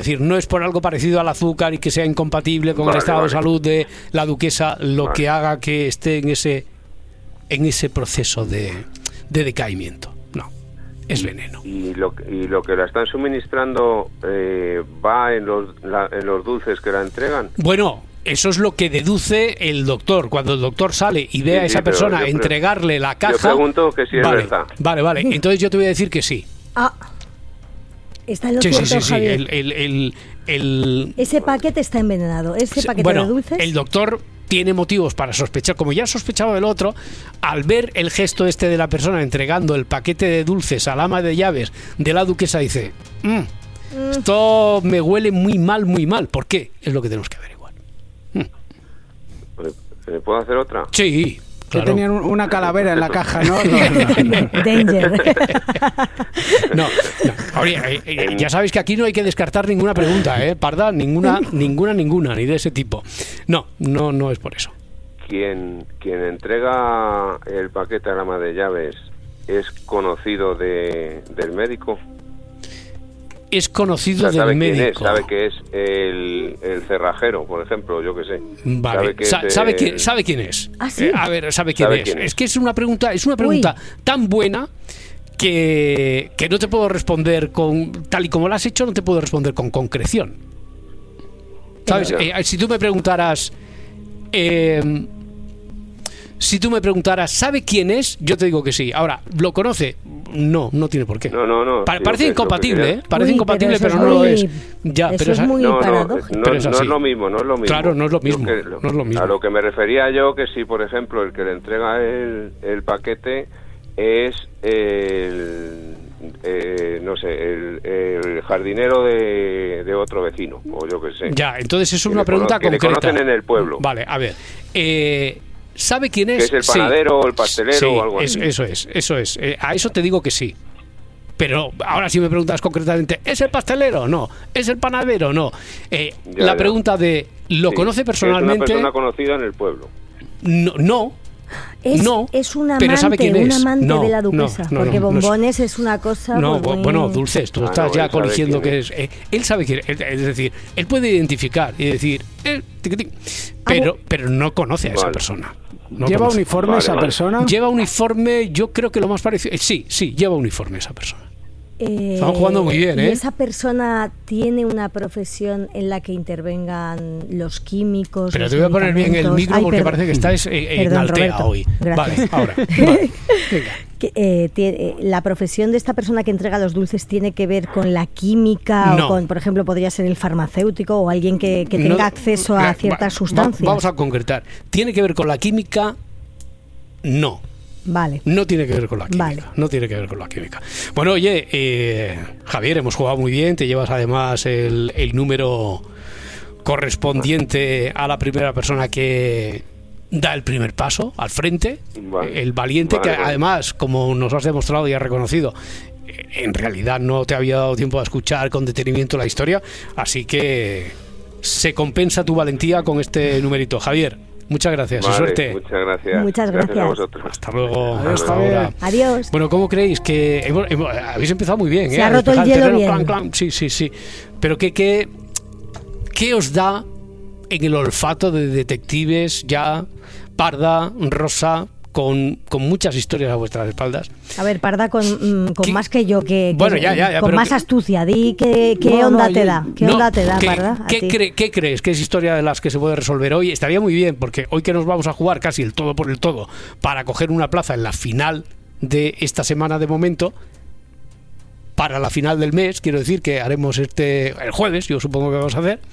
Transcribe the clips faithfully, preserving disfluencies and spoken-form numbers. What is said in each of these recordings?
decir, no es por algo parecido al azúcar y que sea incompatible con vale, el estado vale. de salud de la duquesa lo vale. que haga que esté en ese en ese proceso de, de decaimiento. No, es veneno. Y lo, y lo que la están suministrando eh, va en los, la, en los dulces que la entregan. Bueno, eso es lo que deduce el doctor. Cuando el doctor sale y ve sí, a esa sí, persona entregarle la caja... Yo pregunto que si es vale, verdad. Vale, vale. Entonces yo te voy a decir que sí. Ah, está en lo sí, cierto, sí, sí, sí. Javier. El, el, el, el... Ese paquete está envenenado. Ese paquete bueno, de dulces... el doctor tiene motivos para sospechar, como ya sospechaba del otro, al ver el gesto este de la persona entregando el paquete de dulces al ama de llaves de la duquesa, dice, mmm, mm. esto me huele muy mal, muy mal. ¿Por qué? Es lo que tenemos que averiguar. ¿Me puedo hacer otra? Sí, claro. Que tenían una calavera en la caja, ¿no? no, no. Danger. No, no. Oye, eh, eh, ya sabéis que aquí no hay que descartar ninguna pregunta, ¿eh? Parda, ninguna, ninguna, ninguna, ni de ese tipo. No, no, no es por eso. Quien, quien entrega el paquete al ama de llaves es conocido de, del médico. Es conocido o sea, del sabe quién médico. Es, sabe que es el, el cerrajero, por ejemplo, yo que sé. Vale. Sabe, que Sa- es sabe, el... quién, sabe quién es. ¿Ah, sí? Eh, a ver, sabe quién, ¿Sabe es? quién es. Es que es una pregunta, es una pregunta tan buena que, que no te puedo responder con tal y como la has hecho, no te puedo responder con concreción. ¿Sabes? Eh, si tú me preguntaras eh, si tú me preguntaras, ¿sabe quién es? Yo te digo que sí. Ahora, ¿lo conoce? No, no tiene por qué. No, no, no. Pa- sí, parece que, incompatible, ¿eh? Parece Uy, incompatible, pero, pero, pero no muy, lo es. Ya, eso pero es esa, muy no, no, paradójico. no, pero es no así. es lo mismo, no es lo mismo. Claro, no es lo mismo. Que, no es lo mismo. A lo que me refería yo, que si, por ejemplo, el que le entrega el, el paquete es el... Eh, no sé, el, el jardinero de, de otro vecino, o yo que sé. Ya, entonces eso es Que una le pregunta cono- que concreta. le conocen en el pueblo. Vale, a ver. Eh, ¿Sabe quién es? Que es el panadero o el pastelero sí, o algo es- así. Eso es, eso es. Eh, a eso te digo que sí. Pero ahora si me preguntas concretamente, ¿es el pastelero? No. ¿Es el panadero? No. Eh, Ya, la ya. pregunta de, ¿lo Sí, conoce que personalmente? Es una persona conocida en el pueblo. No, no. Es, No, es un pero ¿sabe amante, quién un es? amante No, de la no, duquesa, no, porque no, no es- bombones es una cosa... No, pues, muy- bueno, dulces, tú Ah, estás no, ya él sabe coligiendo quién que es. es. eh, él sabe quién es, es decir, él puede identificar y decir, eh, tiqui, tiqui, pero, pero no conoce a esa Vale. persona. No ¿Lleva conoce. uniforme Vale, esa vale. persona? Lleva uniforme, yo creo que lo más parecido. eh, Sí, sí, lleva uniforme esa persona. Eh, Estamos jugando muy bien, ¿Y ¿eh? esa persona tiene una profesión en la que intervengan los químicos? Pero los te voy a poner bien el medicamentos? micro Ay, porque perdón. parece que estás eh, en Perdón, Altea Roberto. hoy. Gracias. Vale, ahora. Vale. Venga. Que, eh, tie- eh, ¿La profesión de esta persona que entrega los dulces tiene que ver con la química No. o con, por ejemplo, podría ser el farmacéutico o alguien que, que No- tenga acceso va- a ciertas va- sustancias? Vamos a concretar. ¿Tiene que ver con la química? No. Vale. No tiene que ver con la química. Vale. No tiene que ver con la química. Bueno, oye, eh, Javier, hemos jugado muy bien. Te llevas además el, el número correspondiente a la primera persona que da el primer paso al frente. Vale. El valiente Vale, que vale. además, como nos has demostrado y has reconocido, eh, en realidad no te había dado tiempo a escuchar con detenimiento la historia. Así que se compensa tu valentía con este numerito. Javier, muchas gracias. Vale, y suerte. Muchas gracias. Muchas a gracias. vosotros. Hasta luego. Adiós, Hasta Javier. ahora. Adiós. Bueno, ¿cómo creéis que hemos- hemos- habéis empezado muy bien? Se ¿eh? ha A roto el despejar hielo terreno, bien. clan, clan. Sí, sí, sí. Pero ¿qué, qué, qué os da en el olfato de detectives ya, Parda, Rosa, con, con muchas historias a vuestras espaldas? A ver, Parda, con, mm, con ¿Qué? más que yo, que, que- Bueno, ya, ya, ya, con pero más que- astucia. Di qué, qué No, onda no, te yo- da, qué No, onda te da, ¿qué, Parda. a ¿qué, ti? cre- qué crees que es historia de las que se puede resolver hoy? Estaría muy bien, porque hoy que nos vamos a jugar casi el todo por el todo para coger una plaza en la final de esta semana de momento, para la final del mes, quiero decir que haremos este el jueves, yo supongo que vamos a hacer.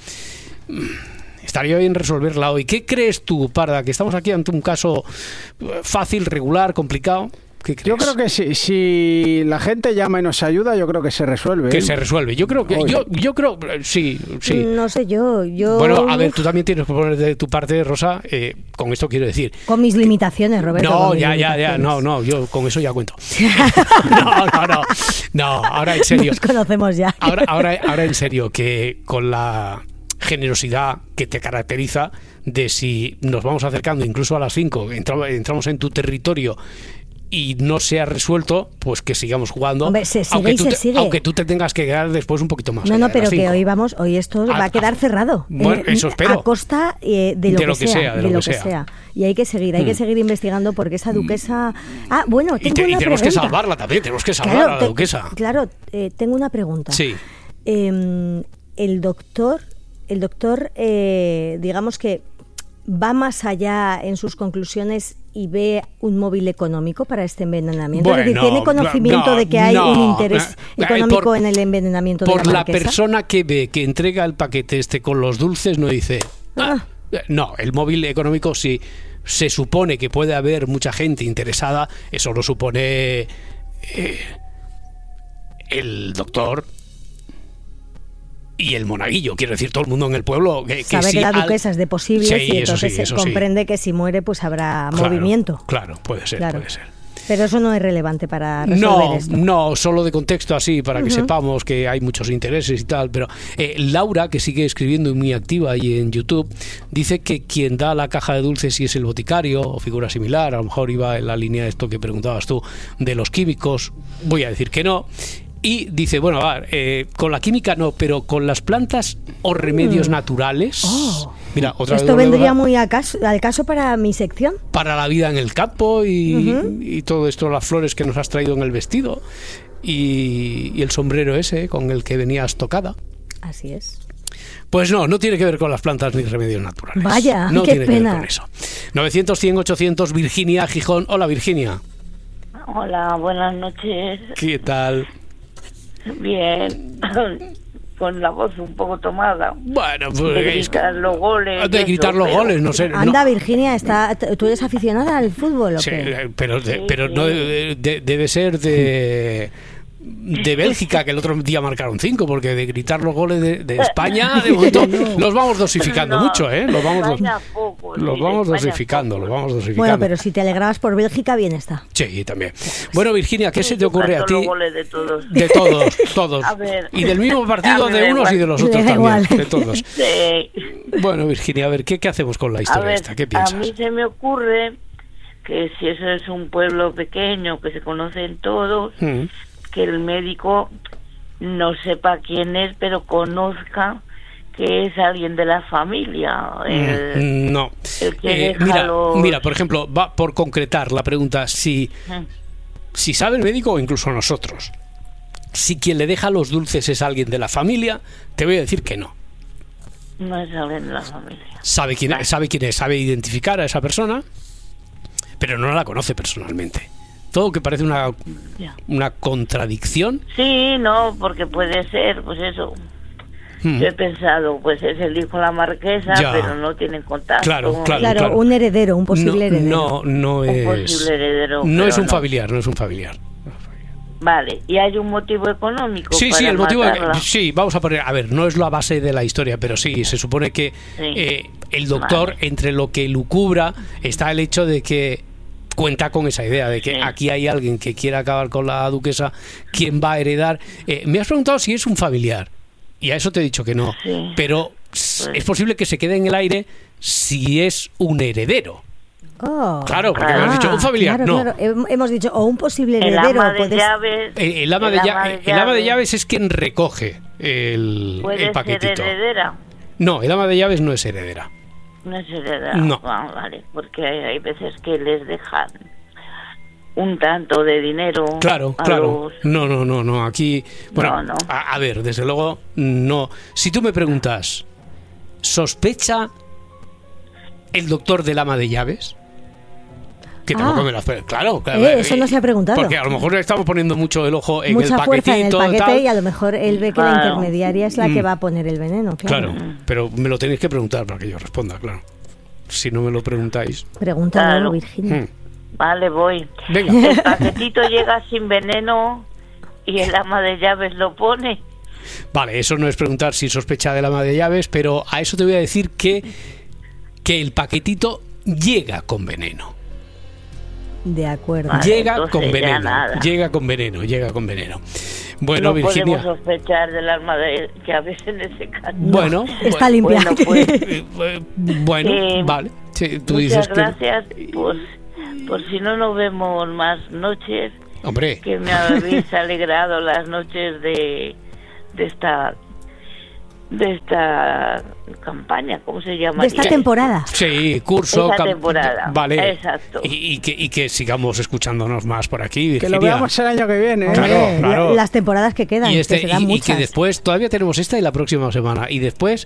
Estaría bien resolverla hoy. ¿Qué crees tú, Parda? Que estamos aquí ante un caso eh, fácil, regular, complicado. ¿Qué crees? Yo creo que si, si la gente llama y nos ayuda, yo creo que se resuelve. que ¿eh? se resuelve. Yo creo que Hoy. yo yo creo eh, sí, sí. No sé yo, yo... Bueno, a ver, tú también tienes que poner de tu parte, Rosa. Eh, con esto quiero decir. Con mis limitaciones, Roberto. No, con mis ya, ya, ya. limitaciones. No, no, yo con eso ya cuento. No, no, no. No, ahora en serio. Nos conocemos ya. Ahora, ahora, ahora en serio, que con la generosidad que te caracteriza, de si nos vamos acercando incluso a las cinco, entramos, entramos en tu territorio y no se ha resuelto, pues que sigamos jugando. Hombre, se sigue aunque, y tú se te, sigue. aunque tú te tengas que quedar después un poquito más. No, allá no, de pero las que cinco. hoy vamos, hoy esto A- va a quedar a- cerrado. Bueno, Eh, eso espero. A costa eh, de, lo, De que lo que sea, sea, de lo que sea. Y hay que seguir, hay Mm. que seguir investigando porque esa duquesa... Ah, bueno, Y, tengo te- y una tenemos que pregunta. salvarla también, tenemos que salvar Claro, a la te- duquesa. Claro, eh, tengo una pregunta. Sí. Eh, el doctor, el doctor, eh, digamos que va más allá en sus conclusiones y ve un móvil económico para este envenenamiento. es decir, Bueno, ¿tiene conocimiento no, de que hay no, un interés eh, económico por- en el envenenamiento Por de la la marquesa? persona que ve que entrega el paquete este con los dulces, no dice... Ah. "Ah". No, el móvil económico sí se supone que puede haber mucha gente interesada, eso lo supone eh, el doctor y el monaguillo, quiero decir, todo el mundo en el pueblo que, que Sabe si que la al- duquesa es de posibles Sí, y eso sí, entonces eso se sí. comprende que si muere pues habrá Claro, movimiento. Claro, puede ser, Claro. puede ser. Pero eso no es relevante para resolver No, esto. no, solo de contexto así, para que Ujú. sepamos que hay muchos intereses y tal, pero eh, Laura, que sigue escribiendo y muy activa ahí en YouTube, dice que quien da la caja de dulces si es el boticario o figura similar, a lo mejor iba en la línea de esto que preguntabas tú, de los químicos, voy a decir que no. Y dice, bueno, va, eh, con la química no, pero con las plantas o remedios naturales. Oh. Mira, otra vez Esto volvemos vendría a- muy a caso- al caso para mi sección. para la vida en el campo y, Ujú. y todo esto, las flores que nos has traído en el vestido y, y el sombrero ese con el que venías tocada. Así es. Pues no, no tiene que ver con las plantas ni remedios naturales. Vaya, no qué tiene que pena. ver con eso. novecientos, cien, ochocientos, Virginia, Gijón. Hola, Virginia. Hola, buenas noches. ¿Qué tal? Bien, con la voz un poco tomada. Bueno, pues De es que- gritar los goles. de eso, gritar los pero- goles, no sé. no- Anda, Virginia, está, ¿tú eres aficionada al fútbol o Sí, qué? eh, pero, de- Sí, pero sí. no de- de- debe ser de de Bélgica, que el otro día marcaron cinco, porque de gritar los goles de, de España, de momento, los vamos dosificando No, mucho, ¿eh? Los vamos, dos- España poco, los sí, vamos España dosificando, poco. los vamos dosificando. Bueno, pero si te alegrabas por Bélgica, bien está. Sí, también. Bueno, Virginia, ¿qué Sí, se te yo ocurre a canto ti? los goles de todos. De todos, todos. A ver. Y del mismo partido A mí de me da unos igual. y de los Me otros da también, igual. de todos. Sí. Bueno, Virginia, a ver, ¿qué, qué hacemos con la A historia ver, esta? ¿Qué a piensas? mí se me ocurre que si eso es un pueblo pequeño, que se conocen todos, Mm. que el médico no sepa quién es, pero conozca que es alguien de la familia. El- Mm, No. el que Eh, deja mira, los- mira, por ejemplo, va por concretar la pregunta, si, Mm. si sabe el médico o incluso nosotros, si quien le deja los dulces es alguien de la familia, te voy a decir que no. No es alguien de la familia. Sabe quién es, sabe quién es, sabe identificar a esa persona, pero no la conoce personalmente. Todo que parece una, Ya. una contradicción. Sí, no, porque puede ser, pues eso. Mm. Yo he pensado, pues es el hijo de la marquesa, Ya. pero no tienen contacto. Claro, claro. Claro, un heredero, un posible no, heredero. no, no Un es. posible heredero. No pero es un familiar, no es un familiar. Vale, y hay un motivo económico. Sí, para sí, el motivo. matarla? Sí, vamos a poner. A ver, no es la base de la historia, pero sí, se supone que Sí. eh, el doctor, Vale. entre lo que lucubra, está el hecho de que cuenta con esa idea de que Sí. aquí hay alguien que quiere acabar con la duquesa, ¿quién va a heredar? Eh, me has preguntado si es un familiar, y a eso te he dicho que no, Sí. pero s- es posible que se quede en el aire si es un heredero. Oh. Claro, porque me has Ah, dicho un familiar, claro, no. claro. Hem- Hemos dicho, o un posible El heredero. ama de puedes- llaves. Eh, El ama, de, lla- el ama de llaves es quien recoge el, puede el paquetito. ser heredera. No, el ama de llaves no es heredera. No es heredera. No. Ah, vale, porque hay, hay veces que les dejan un tanto de dinero. Claro, a claro. los- No, no, no, no. Aquí, bueno, No, no. A, a ver, desde luego, no. Si tú me preguntas, ¿sospecha el doctor del ama de llaves? Que tampoco Ah. me lo hace. Claro, claro. Eh, eso no se ha preguntado. Porque a lo mejor le estamos poniendo mucho el ojo en Mucha el fuerza en el paquetito. paquete tal. y a lo mejor él ve que la Claro. intermediaria es la que Mm. va a poner el veneno. Claro. Claro, pero me lo tenéis que preguntar para que yo responda, claro. Si no me lo preguntáis. Pregúntalo, Claro. Virginia. Hmm. Vale, voy. Venga. El paquetito llega sin veneno y el ama de llaves lo pone. Vale, eso no es preguntar si sospecha del ama de llaves, pero a eso te voy a decir que, que el paquetito llega con veneno. De acuerdo. Vale, llega entonces con ya veneno. nada. Llega con veneno, llega con veneno. Bueno, no Virginia. podemos sospechar del alma de llaves en ese caso. Bueno, Está bueno, limpia. Bueno, pues, eh, eh, bueno, Eh, vale. Sí, tú muchas dices que. gracias. Pues por si no nos vemos más noches, Hombre. que me habéis alegrado las noches de, de esta de esta campaña, ¿cómo se llama? De esta temporada. Sí, curso. Esta cam- temporada, Vale. exacto. Y, y que, y que sigamos escuchándonos más por aquí, Que Virginia. lo veamos el año que viene. ¿eh? Claro, Hombre, claro. la- las temporadas que quedan, Y, este, que serán y- y muchas. que después todavía tenemos esta y la próxima semana. Y después,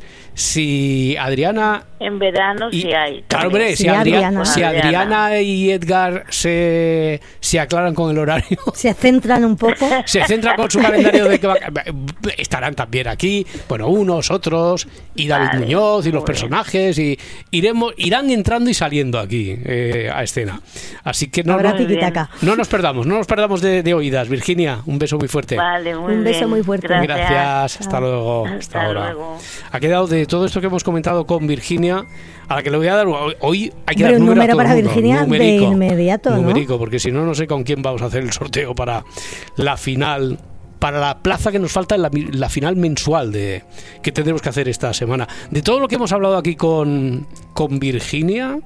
si Adriana... En verano y- sí hay. Claro, también. hombre, Sí, si, Adriana, Adriana. si Adriana. Adriana y Edgar se, se aclaran con el horario, Se centran un poco. se centran con su calendario de que va- estarán también aquí, bueno, unos, otros, y David Vale, Muñoz y los muy personajes, y iremos, irán entrando y saliendo aquí eh, a escena. Así que no, Habrá no, tiquitaca. no nos perdamos, no nos perdamos de, de oídas. Virginia, un beso muy fuerte. Vale, muy Un beso bien. muy fuerte. Gracias. Gracias, hasta luego. Hasta, Hasta ahora. luego. Ha quedado de todo esto que hemos comentado con Virginia, a la que le voy a dar hoy, hoy hay que Hombre, dar un número, a número todo para el mundo, Virginia de numerico, inmediato, ¿no? numerico, porque si no, no sé con quién vamos a hacer el sorteo para la final, para la plaza que nos falta en la, la final mensual de que tendremos que hacer esta semana. De todo lo que hemos hablado aquí con, con Virginia,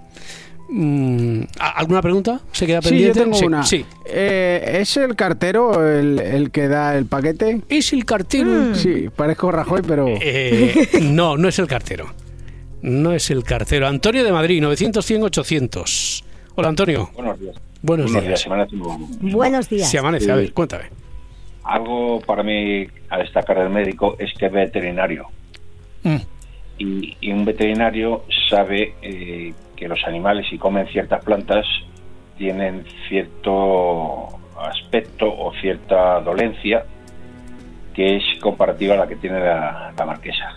mm, ¿alguna pregunta? ¿Se queda Sí, pendiente? yo tengo Sí, una. sí. Eh, ¿Es el cartero el, el que da el paquete? ¿Es el cartero? Mm. Sí, parezco Rajoy, pero... Eh, no, no es el cartero. No es el cartero. Antonio de Madrid, novecientos cien ochocientos. Hola, Antonio. Buenos días. Buenos Buenos días. días. Se amanece un- Buenos días. Se amanece, a ver, cuéntame. Algo para mí a destacar del médico es que es veterinario. Mm, Y, y un veterinario sabe eh, que los animales, si comen ciertas plantas, tienen cierto aspecto o cierta dolencia que es comparativa a la que tiene la, la marquesa.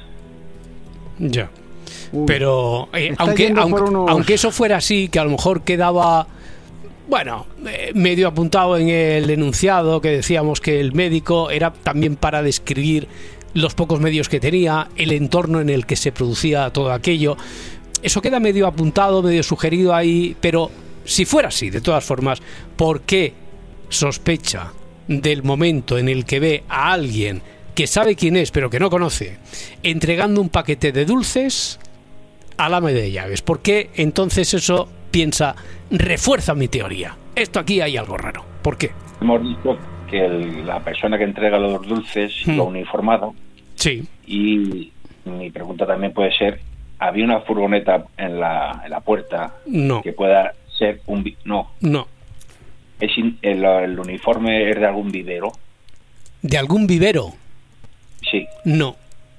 ya. Uy, Pero eh, está aunque, yendo por aunque, unos- aunque eso fuera así, que a lo mejor quedaba, bueno, eh, medio apuntado en el enunciado, que decíamos que el médico era también para describir los pocos medios que tenía, el entorno en el que se producía todo aquello. Eso queda medio apuntado, medio sugerido ahí, pero si fuera así, de todas formas, ¿por qué sospecha del momento en el que ve a alguien que sabe quién es, pero que no conoce, entregando un paquete de dulces al ama de llaves? ¿Por qué entonces eso piensa, refuerza mi teoría? Esto aquí hay algo raro. ¿Por qué? Hemos dicho que el- la persona que entrega los dulces Hmm. lo uniformado, Sí. y mi pregunta también puede ser, ¿había una furgoneta en la, en la puerta No. que pueda ser un... vi- No, No. es in- el, el uniforme es de algún vivero. ¿De algún vivero? Sí, No.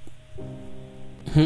Ujú.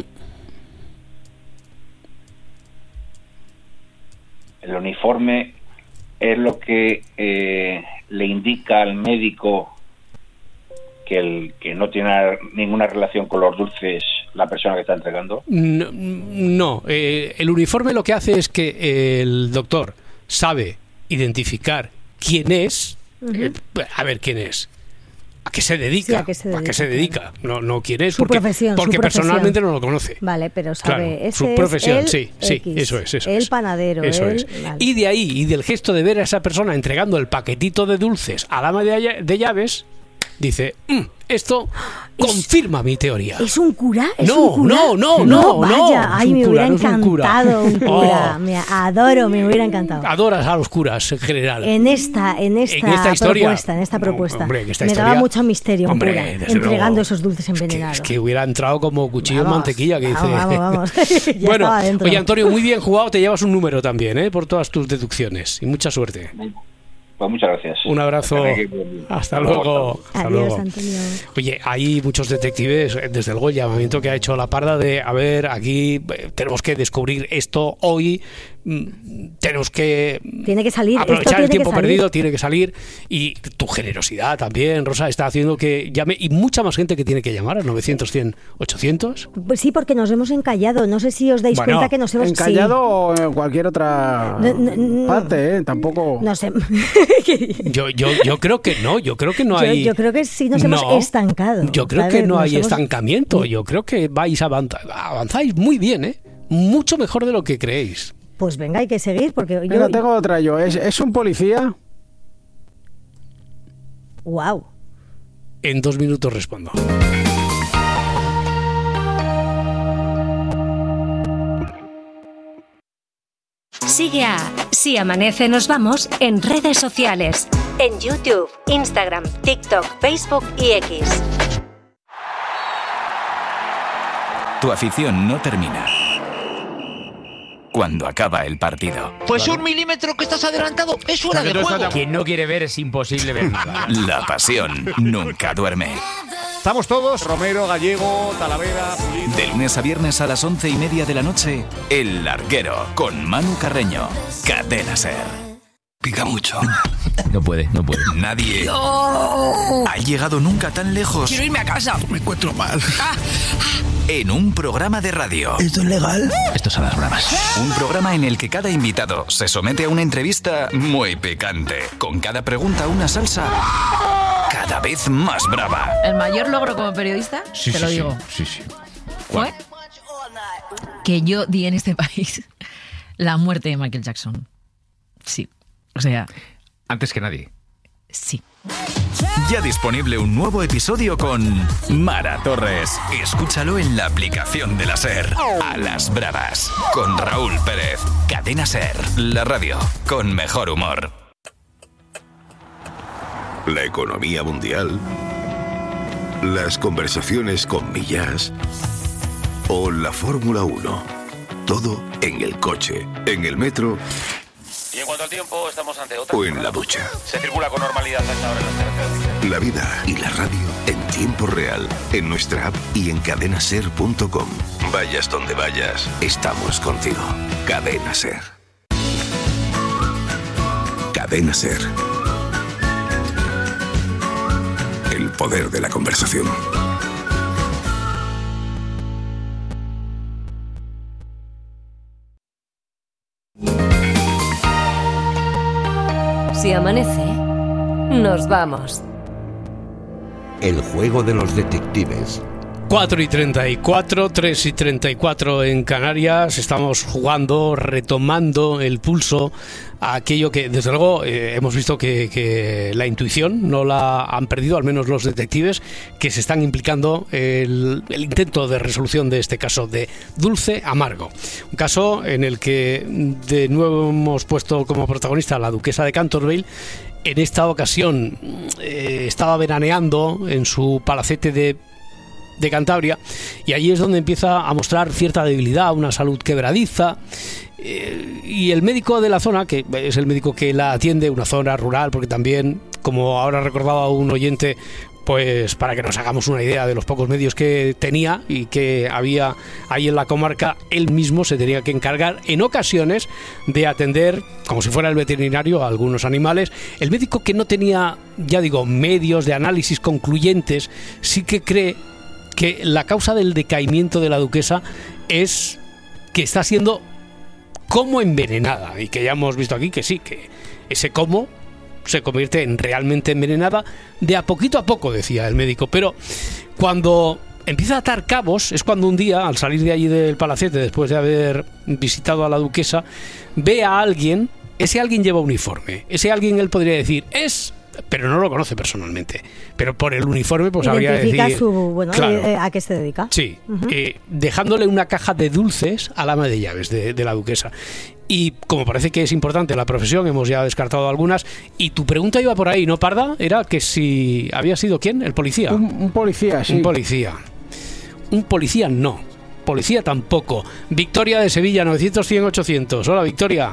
el uniforme es lo que eh, le indica al médico que el que no tiene ninguna relación con los dulces la persona que está entregando. No, no. Eh, el uniforme lo que hace es que el doctor sabe identificar quién es. eh, a ver quién es. ¿A qué se dedica? Sí, ¿a qué se dedica, se dedica? No, no quién es, Su porque, profesión, su porque profesión. personalmente no lo conoce. Vale, pero sabe, Claro, ese su es profesión, el sí, sí, X, eso es, eso el es. panadero, Eso el- es. vale. Y de ahí, y del gesto de ver a esa persona entregando el paquetito de dulces al ama de, lla- de llaves, dice, "Mm, esto confirma mi teoría". ¿Es un cura? ¿Es No, un cura? no, no, no, vaya, no, es ay, un me cura, hubiera no es un cura. encantado un cura. Oh. Me adoro, me hubiera encantado. Adoras a los curas en general. En esta, en esta, En esta historia. propuesta, en esta No, propuesta. hombre, en esta me historia- daba mucho misterio un Hombre, cura desde entregando luego. esos dulces Es que, envenenados. es que hubiera entrado como cuchillo en Vamos, mantequilla que dice. vamos, vamos, vamos. Ya bueno, estaba dentro. oye Antonio, muy bien jugado, te llevas un número también, ¿eh? Por todas tus deducciones y mucha suerte. Pues muchas gracias. Un abrazo. Hasta Hasta luego. Hasta Adiós, luego. Antonio. Oye, hay muchos detectives, eh, desde luego el llamamiento que ha hecho la Parda de, a ver, aquí eh, tenemos que descubrir esto hoy, mm, tenemos que Tiene que salir, esto aprovechar tiene el tiempo que salir. perdido, tiene que salir, y tu generosidad también, Rosa, está haciendo que llame, y mucha más gente que tiene que llamar al novecientos, cien, ochocientos. Pues sí, porque nos hemos encallado. No sé si os dais Bueno, cuenta que nos hemos... Encallado o en cualquier otra No, no, no. parte, ¿eh? Tampoco... Sí, no sé. Yo, yo, yo creo que no, yo creo que no Yo- hay... yo creo que sí nos hemos estancado, Yo creo ¿sabes? que no Nos hay hemos- estancamiento, yo creo que vais avanza, avanzáis muy bien, ¿eh? Mucho mejor de lo que creéis. Pues venga, hay que seguir, porque Venga, yo... tengo otra yo. ¿Es, es un policía? Wow. En dos minutos respondo. Sigue a Si Amanece Nos Vamos en redes sociales. En YouTube, Instagram, TikTok, Facebook y X. Tu afición no termina cuando acaba el partido. Pues un milímetro que estás adelantado es fuera de juego. Quien no quiere ver es imposible ver nada. La pasión nunca duerme. Estamos todos, Romero, Gallego, Talavera, Pulido. De lunes a viernes a las once y media de la noche, El Larguero, con Manu Carreño. Cadena Ser. Pica mucho. No puede, no puede. Nadie no. ha llegado nunca tan lejos. Quiero irme a casa. Me encuentro mal. Ah. En un programa de radio. ¿Esto es legal? Estos son las bravas. Un programa en el que cada invitado se somete a una entrevista muy picante. Con cada pregunta una salsa cada vez más brava. El mayor logro como periodista, sí, te sí, lo digo, sí, sí, sí. fue que yo di en este país la muerte de Michael Jackson. Sí, o sea... Antes que nadie. Sí. Ya disponible un nuevo episodio con Mara Torres. Escúchalo en la aplicación de la Ser. A las bravas. Con Raúl Pérez. Cadena Ser. La radio con mejor humor. La economía mundial, las conversaciones con Millás o la Fórmula uno. Todo en el coche, en el metro y en cuanto al tiempo estamos ante otra. O en la ducha. Se circula con normalidad a esta hora en las carreteras. La vida y la radio en tiempo real, en nuestra app y en cadena ser punto com. Vayas donde vayas, estamos contigo. Cadena Ser. Cadena Ser. El poder de la conversación. Si amanece, nos vamos. El juego de los detectives. cuatro y treinta y cuatro, tres y treinta y cuatro en Canarias. Estamos jugando, retomando el pulso a aquello que, desde luego, eh, hemos visto que, que la intuición no la han perdido, al menos los detectives, que se están implicando el, el intento de resolución de este caso de Dulce Amargo. Un caso en el que de nuevo hemos puesto como protagonista a la duquesa de Canterville. En esta ocasión eh, estaba veraneando en su palacete de de Cantabria, y allí es donde empieza a mostrar cierta debilidad, una salud quebradiza, eh, y el médico de la zona, que es el médico que la atiende, una zona rural, porque también, como ahora recordaba un oyente, pues para que nos hagamos una idea de los pocos medios que tenía y que había ahí en la comarca, él mismo se tenía que encargar en ocasiones de atender, como si fuera el veterinario, a algunos animales. El médico, que no tenía, ya digo, medios de análisis concluyentes, sí que cree que la causa del decaimiento de la duquesa es que está siendo como envenenada, y que ya hemos visto aquí que sí, que ese como se convierte en realmente envenenada de a poquito a poco, decía el médico. Pero cuando empieza a atar cabos es cuando un día, al salir de allí del palacete, después de haber visitado a la duquesa, ve a alguien. Ese alguien lleva uniforme, ese alguien él podría decir es... pero no lo conoce personalmente, pero por el uniforme pues habría de decir su, bueno, claro, eh, a qué se dedica. Sí, uh-huh. eh, dejándole una caja de dulces al ama de llaves de, de la duquesa. Y como parece que es importante la profesión, hemos ya descartado algunas, y tu pregunta iba por ahí, ¿no, Parda? Era que si había sido ¿quién? ¿El policía? Un, un policía, sí. Un policía. Un policía no. Policía tampoco. Victoria de Sevilla, novecientos, cien, ochocientos. Hola, Victoria.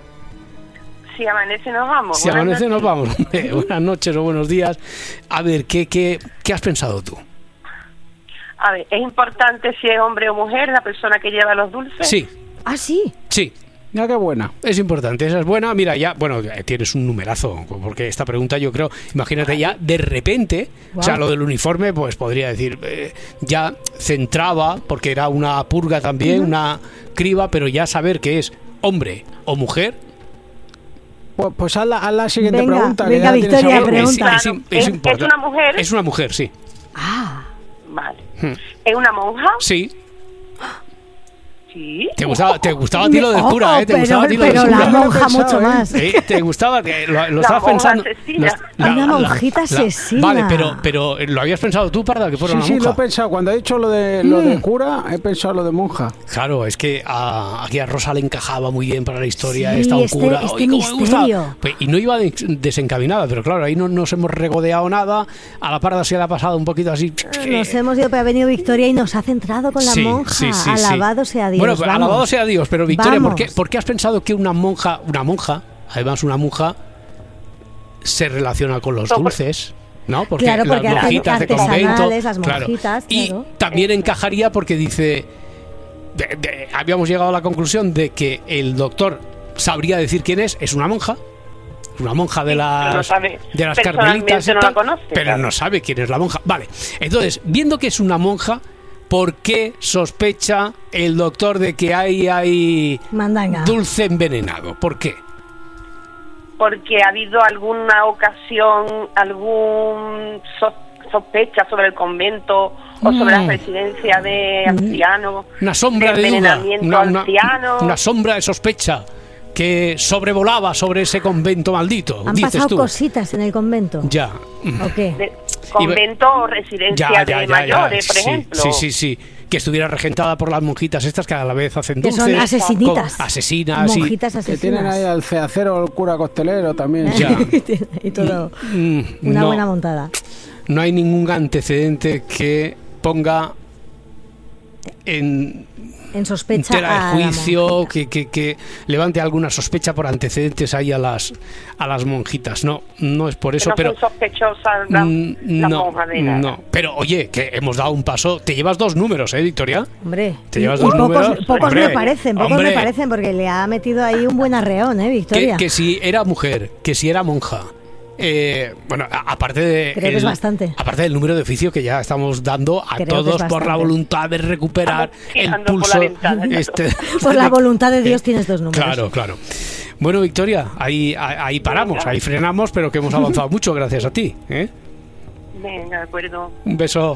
Si amanece nos vamos. Si amanece nos vamos. Buenas noches o buenos días. A ver, ¿qué, qué, ¿qué has pensado tú? A ver, ¿es importante si es hombre o mujer la persona que lleva los dulces? Sí. ¿Ah, sí? Sí. Mira qué buena. Es importante, esa es buena. Mira, ya, bueno, tienes un numerazo, porque esta pregunta yo creo, imagínate ya, de repente, wow. O sea, lo del uniforme, pues podría decir, eh, ya centraba, porque era una purga también, uh-huh. una criba, pero ya saber que es hombre o mujer. Pues, pues haz, la, haz la siguiente venga, pregunta. Venga, Victoria, pregunta. Es, es, es, es, es una mujer. Es una mujer, sí. Ah. Vale. Hmm. ¿Es una monja? Sí. Sí. Te gustaba, te gustaba a ti lo del cura, ¿eh? Te pero, gustaba a ti lo pero del la cura. monja mucho más. ¿Eh? Te gustaba, te- lo, lo La estabas monja pensando. asesina. Lo- Una monjita asesina. Vale, pero, pero ¿lo habías pensado tú, Parda, que fuera Sí, una sí, monja? lo he pensado. Cuando he dicho lo de, lo de Mm. cura, he pensado lo de monja. Claro, es que a, aquí a Rosa le encajaba muy bien para la historia. Sí, Está un este- cura. este ¡Ay, cómo me gusta! misterio. Pues, y no iba de- desencaminada, pero claro, ahí no nos hemos regodeado nada. A la Parda se le ha pasado un poquito así. Nos hemos ido, pero ha venido Victoria y nos ha centrado con la Sí, monja. sí, sí, sí. Alabado sea Dios. Bueno, pues, vamos. alabado sea Dios, pero Victoria, ¿por qué, Vamos. por qué has pensado que una monja, una monja, además una monja, se relaciona con los dulces? ¿No? Porque Claro, porque las hacen monjitas de convento. artesanales, las claro. monjitas, Y claro. también encajaría porque dice. de- de- habíamos llegado a la conclusión de que el doctor sabría decir quién es, es una monja. Una monja de pero no las, sabe. de las Personalmente carmelitas y no la tal, conoce, pero claro. no sabe quién es la monja. Vale, entonces, viendo que es una monja, ¿por qué sospecha el doctor de que hay, hay Mandanga. dulce envenenado? ¿Por qué? Porque ha habido alguna ocasión, algún so- sospecha sobre el convento o sobre Mm. la residencia de ancianos. Una sombra de duda, envenenamiento una, una- anciano. una sombra de sospecha que sobrevolaba sobre ese convento maldito, Han dices pasado tú. cositas en el convento. Ya. ¿O qué? De convento o residencia Ya, ya, de ya, mayores, ya. por Sí, ejemplo. sí, sí, sí. Que estuviera regentada por las monjitas estas que a la vez hacen Que dulces. son asesinitas. con- Asesinas. y- Monjitas Que tienen ahí asesinas. al ceacero, el cura costelero también. Ya. Y todo. Mm, Una no, buena montada. no hay ningún antecedente que ponga en En sospecha tela a de la juicio, que, que, que levante alguna sospecha por antecedentes ahí a las a las monjitas. No, no es por Que eso, no pero son sospechosas la, mm, la no, monja de nada. no. Pero oye, que hemos dado un paso. Te llevas dos números, ¿eh, Victoria? Hombre, Te llevas y dos pocos, números. pocos Hombre, me parecen, pocos hombre. me parecen, porque le ha metido ahí un buen arreón, ¿eh, Que, Victoria? que si era mujer, que si era monja. Eh, bueno, a- aparte de Creo que es bastante. aparte del número de oficio que ya estamos dando a Creo que todos es por la bastante. voluntad de recuperar el tirando por la pulso. ventana. este, Por la voluntad de Dios tienes dos números. Claro, claro. Bueno, Victoria, ahí, ahí, ahí paramos, ahí frenamos, pero que hemos avanzado mucho gracias a ti. ¿eh? Venga, de acuerdo. Un beso.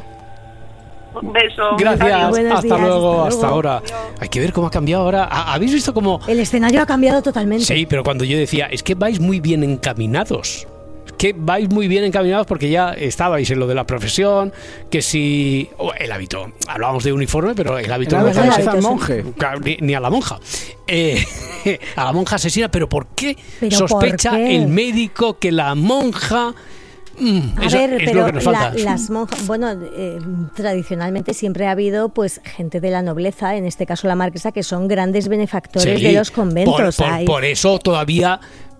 Un beso. Gracias. Adiós. Buenos Hasta días, luego, hasta hasta luego. ahora. Hay que ver cómo ha cambiado ahora. ¿Ha- ¿Habéis visto cómo? El escenario ha cambiado totalmente. Sí, pero cuando yo decía, es que vais muy bien encaminados. Es que vais muy bien encaminados porque ya estabais en lo de la profesión, que si... oh, el hábito. Hablábamos de uniforme, pero el hábito... El no hábito es no ese. está al monje. Claro, Ni, ni a la monja. Eh, a la monja asesina, pero ¿por qué ¿Pero sospecha por qué? el médico que la monja... Mm, A eso ver, es pero lo que nos la- falta. las monjas, bueno, eh, tradicionalmente siempre ha habido pues gente de la nobleza, en este caso la marquesa, que son grandes benefactores Sí, de los conventos. Por, por- Hay- por eso todavía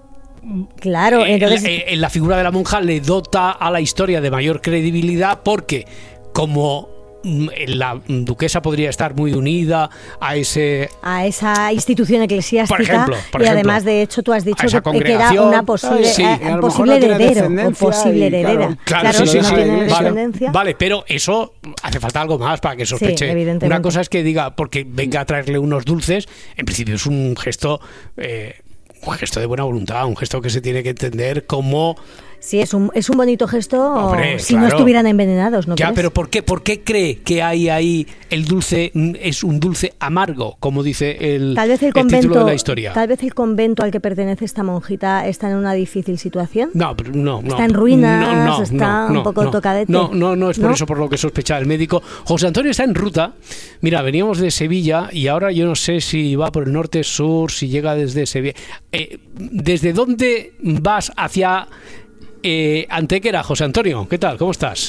claro, eh, entonces la, eh, la figura de la monja le dota a la historia de mayor credibilidad porque como mm, la duquesa podría estar muy unida a ese a esa institución eclesiástica Por ejemplo, por y ejemplo, además de hecho tú has a dicho esa que, que era congregación. una posible, Sí, eh, a lo mejor posible no tiene heredero o descendencia posible y, heredera. claro, Claro, Claro, sí, si sí, no sí. tiene Vale, descendencia. vale, pero eso hace falta algo más para que sospeche. evidentemente. Una cosa es que diga, porque venga a traerle unos dulces, en principio es un gesto, eh, un gesto de buena voluntad, un gesto que se tiene que entender como... Sí, es un, es un bonito gesto Hombre, si no claro. estuvieran envenenados, ¿no Ya, crees? pero ¿por qué, ¿por qué cree que hay ahí el dulce mm, es un dulce amargo, como dice el, Tal vez el, el título convento, de la historia? tal vez el convento al que pertenece esta monjita está en una difícil situación. No, pero no, no. Está en ruinas, No, no, está no, no, un poco no. tocadete. No, no, no es por ¿No? eso por lo que sospecha el médico. José Antonio está en ruta. Mira, veníamos de Sevilla y ahora yo no sé si va por el norte, sur, si llega desde Sevilla. Eh, ¿Desde dónde vas hacia eh, Antequera, José Antonio? ¿Qué tal? ¿Cómo estás?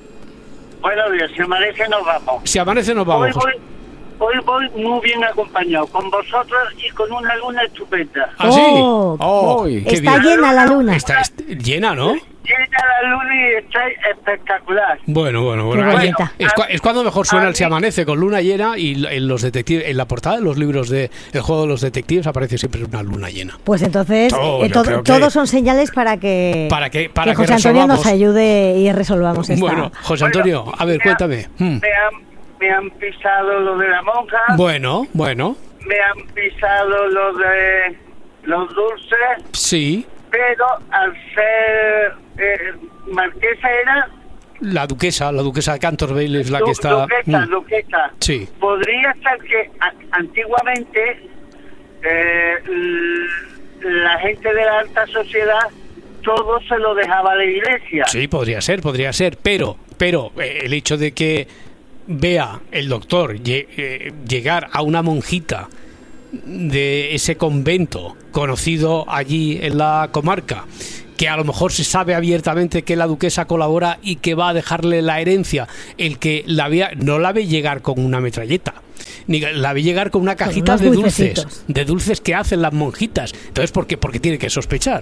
Buenos días, si amanece nos vamos. Si amanece nos vamos. Hoy voy, hoy voy muy bien acompañado, con vosotros y con una luna estupenda. ¿Ah, sí? Oh, Oh, qué está bien. llena la luna. Está, est- llena, ¿no? Llega la luna y está espectacular. Bueno, bueno, bueno. Qué Ahí- bonita. es, cua- es cuando mejor suena el Si amanece con luna llena y l- en los detectives, en la portada de los libros de El juego de los detectives aparece siempre una luna llena. Pues entonces, Oh, eh, yo todo- creo que- todos son señales para que, Para que- para que José Antonio nos resolvamos. ayude y resolvamos esta. Bueno, José Antonio, a ver, cuéntame. Hmm. Me han, me han pisado lo de la monja, Bueno, bueno, me han pisado lo de los dulces, sí. pero al ser eh, marquesa era, La duquesa, la duquesa de Canterbury es la que está... Duquesa, mm. duquesa. Sí. Podría ser que a- antiguamente eh, l- la gente de la alta sociedad todo se lo dejaba a la iglesia. Sí, podría ser, podría ser, pero, pero eh, el hecho de que vea el doctor lle- eh, llegar a una monjita de ese convento conocido allí en la comarca, que a lo mejor se sabe abiertamente que la duquesa colabora y que va a dejarle la herencia, el que la vea, no la ve llegar con una metralleta, ni la ve llegar con una cajita unos de dulces, dulcecitos. de dulces que hacen las monjitas. Entonces, ¿por qué? Porque tiene que sospechar.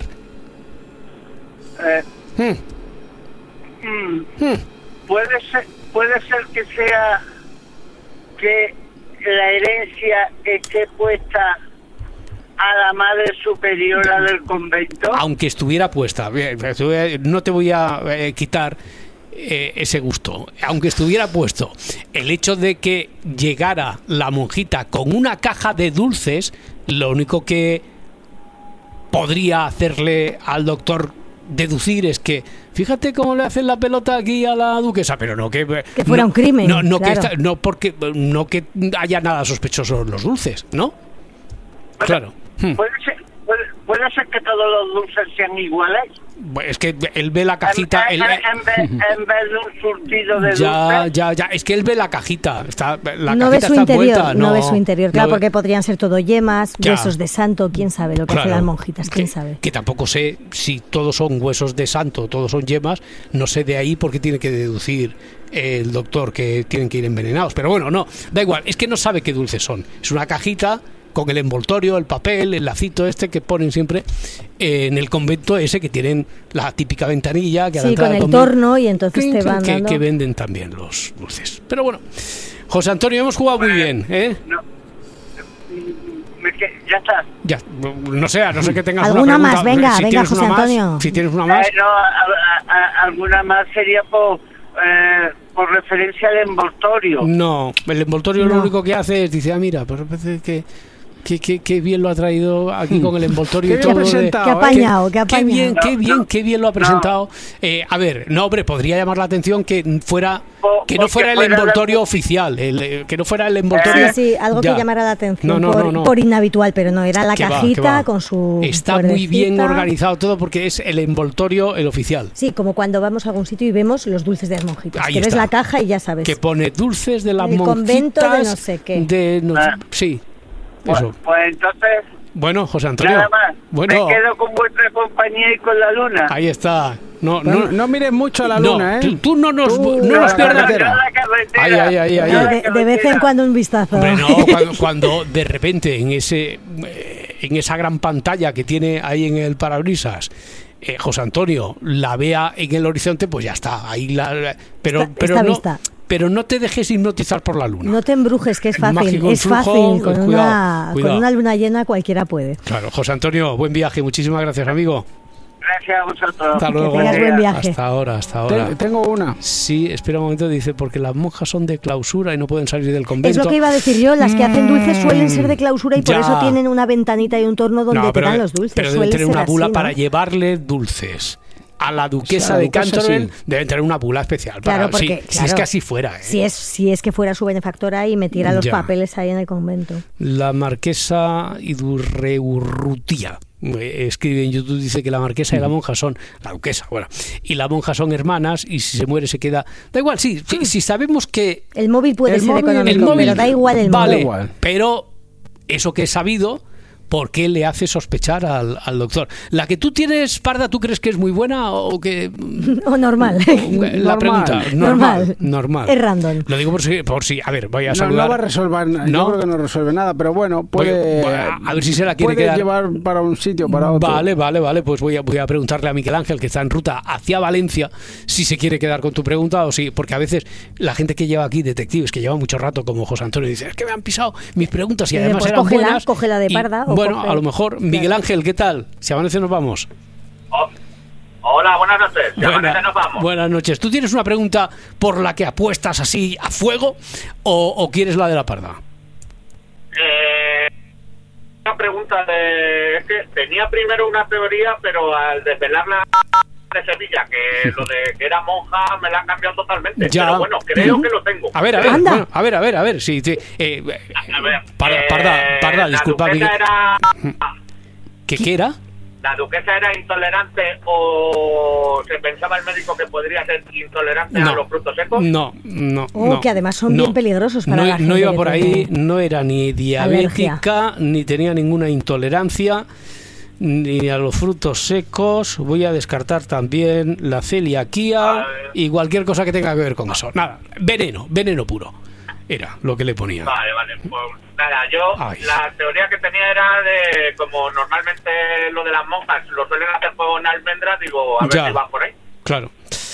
Eh, Hmm. mm, Hmm. puede ser, puede ser que sea que la herencia esté puesta a la madre superiora del convento. Aunque estuviera puesta, bien, no te voy a eh, quitar eh, ese gusto, aunque estuviera puesto, el hecho de que llegara la monjita con una caja de dulces, lo único que podría hacerle al doctor deducir es que fíjate cómo le hacen la pelota aquí a la duquesa, pero no que Que fuera no, un crimen, no, no claro. que esta- no porque no que haya nada sospechoso en los dulces, ¿no? Claro. Hmm. Puede ser, puede, puede ser que todos los dulces sean iguales. Es que él ve la cajita. En, él- en- en vez, en vez de un surtido de ya, dulces. ya, ya. Es que él ve la cajita. Está, la no ve cajita su está interior, envuelta. no, ve su interior, claro, no ve- porque podrían ser todo yemas, Ya. huesos de santo, quién sabe lo que Claro. hacen las monjitas, quién sabe. Que tampoco sé si todos son huesos de santo, todos son yemas. No sé de ahí porque tiene que deducir el doctor que tienen que ir envenenados. Pero bueno, no, da igual. Es que no sabe qué dulces son. Es una cajita con el envoltorio, el papel, el lacito este que ponen siempre eh, en el convento ese que tienen la típica ventanilla que a la Sí, entrada con del el convento, torno y entonces te que- van que, dando... que venden también los dulces. Pero bueno, José Antonio, hemos jugado muy bien, ¿eh? Me que- ya está. Ya, no sé, a no sé que tengas ¿Alguna una pregunta. más? Venga, si venga, tienes José una más, Antonio. si tienes una más. Eh, no, a- a- a- alguna más sería por, eh, por referencia al envoltorio. No, el envoltorio No. lo único que hace es, dice, ah, mira, pues parece que... Qué, qué, qué bien lo ha traído aquí con el envoltorio Qué y bien todo. de- presentado, Qué apañado, qué Qué bien, apañado. qué bien, qué bien lo ha presentado. Eh, a ver, no, hombre, podría llamar la atención que fuera que no porque fuera el fuera envoltorio oficial, el, eh, que no fuera el envoltorio. Sí, sí, algo Ya. que llamara la atención No, no, por, no, no. por inhabitual, pero no, era la Que va, cajita que va. con su Está muy bien cuerdecita. organizado todo porque es el envoltorio el oficial. Sí, como cuando vamos a algún sitio y vemos los dulces de las monjitas. Ahí que ves está. la caja y ya sabes. Que pone dulces de las El monjitas. convento de no sé qué. de no- Ah. sí, Pues, eso. pues entonces, Bueno, José Antonio. nada más. Bueno, Me quedo con vuestra compañía y con la luna. ahí está. No, Bueno, no, no mires mucho a la no, luna, ¿eh? tú, tú no nos, Tú- no nos la pierdas. carretera. la carretera. Ahí, ahí, ahí, ahí. La de, de vez en cuando un vistazo. Hombre, no, cuando, cuando de repente en ese eh, en esa gran pantalla que tiene ahí en el parabrisas eh, José Antonio la vea en el horizonte, pues ya está. Ahí la, la- pero Está- pero está no vista. pero no te dejes hipnotizar por la luna. No te embrujes, que es El fácil. mágico Es influjo, fácil. Con, cuidado, una, cuidado. con una luna llena cualquiera puede. Claro, José Antonio, buen viaje, muchísimas gracias, amigo. Gracias a vosotros. Hasta Que luego. tengas buen viaje. Hasta ahora, hasta ahora. Te- tengo una. Sí, espera un momento, dice, porque las monjas son de clausura y no pueden salir del convento. Es lo que iba a decir yo. Las que hacen dulces suelen ser de clausura y por Ya. eso tienen una ventanita y un torno donde No, te pero, dan los dulces. pero deben Suele tener ser una bula así, ¿no? para llevarle dulces. A la duquesa O sea, la de duquesa Canterbury sí. deben tener una bula especial. Claro, Para, porque, si, si claro, es que así fuera. ¿eh? Si es, si es que fuera su benefactora y metiera los Ya. papeles ahí en el convento. La marquesa Idurreurrutia eh, escribe en YouTube, dice que la marquesa y la monja son la duquesa, bueno, y la monja son hermanas y si se muere se queda. Da igual, sí, sí, si sabemos que El móvil puede El ser móvil- económico, el móvil pero da igual el vale, móvil. igual. pero eso que es sabido, ¿por qué le hace sospechar al, al doctor? La que tú tienes, Parda, ¿tú crees que es muy buena o que...? O normal. La Normal. pregunta, normal, Normal. normal. Es random. Lo digo por si, por si, a ver, voy a No, saludar. no va a resolver nada. ¿No? Yo creo que no resuelve nada, pero bueno, Voy- puede. voy a- a ver si se la quiere puede quedar. llevar para un sitio, para otro. Vale, vale, vale, pues voy a, voy a preguntarle a Miguel Ángel, que está en ruta hacia Valencia, si se quiere quedar con tu pregunta o sí, porque a veces la gente que lleva aquí, detectives, que lleva mucho rato, como José Antonio, dice, es que me han pisado mis preguntas y Dice, además pues eran cógela, buenas. cógela de y, Parda o bueno, coge- a lo mejor, Miguel Claro. Ángel, ¿qué tal? Si amanece nos vamos. Oh, hola, buenas noches. Ya Buena- amanece, nos vamos. buenas noches. ¿Tú tienes una pregunta por la que apuestas así a fuego o, o quieres la de la Parda? Eh, una pregunta de... Es que tenía primero una teoría, pero al desvelarla de Sevilla, que lo de que era monja me la han cambiado totalmente. Ya. Pero bueno, creo que lo tengo. A ver, a ver, bueno, a ver, a ver, a ver, sí, sí, eh, A ver, Parda, eh, Parda, Parda, disculpa, la duquesa Miguel. era... ¿Qué, qué era? ¿La duquesa era intolerante o se pensaba el médico que podría ser intolerante No. a los frutos secos? No, no, Oh, no. que además son no. bien peligrosos para no, la gente. no iba que por ahí, tiene- no era ni diabética, ni tenía ninguna intolerancia, ni a los frutos secos. Voy a descartar también la celiaquía y cualquier cosa que tenga que ver con eso. Nada, veneno, veneno puro. Era lo que le ponía. Vale, vale, pues nada, yo Ay. la teoría que tenía era de, como normalmente lo de las monjas lo suelen hacer con almendras, digo, a ver Ya. si va por ahí. Claro.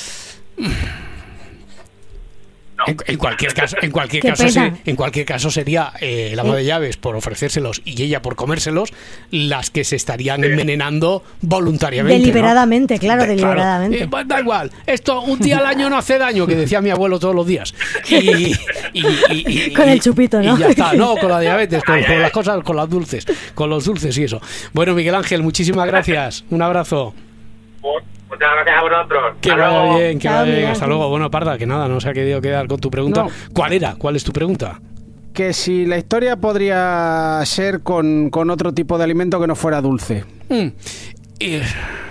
En, en cualquier caso, en cualquier Qué caso, pena. sí, en cualquier caso sería eh, la ama de llaves por ofrecérselos y ella por comérselos las que se estarían envenenando voluntariamente. ¿no? Deliberadamente, claro, Claro. deliberadamente. Eh, pues da igual, esto un día al año no hace daño, que decía mi abuelo todos los días. Y, y- y- y- Con y- el chupito, ¿no? Y ya está, no, con la diabetes, con, con las cosas, con las dulces, con los dulces y eso. Bueno, Miguel Ángel, muchísimas gracias. Un abrazo. Muchas gracias a vosotros. Que Hasta vaya luego. bien, que Chao, vaya bien. Miguel Hasta Ángel. luego. Bueno, Parda, que nada, no se ha querido quedar con tu pregunta. No. ¿Cuál era? ¿Cuál es tu pregunta? Que si la historia podría ser con, con otro tipo de alimento que no fuera dulce. Mm. Eh,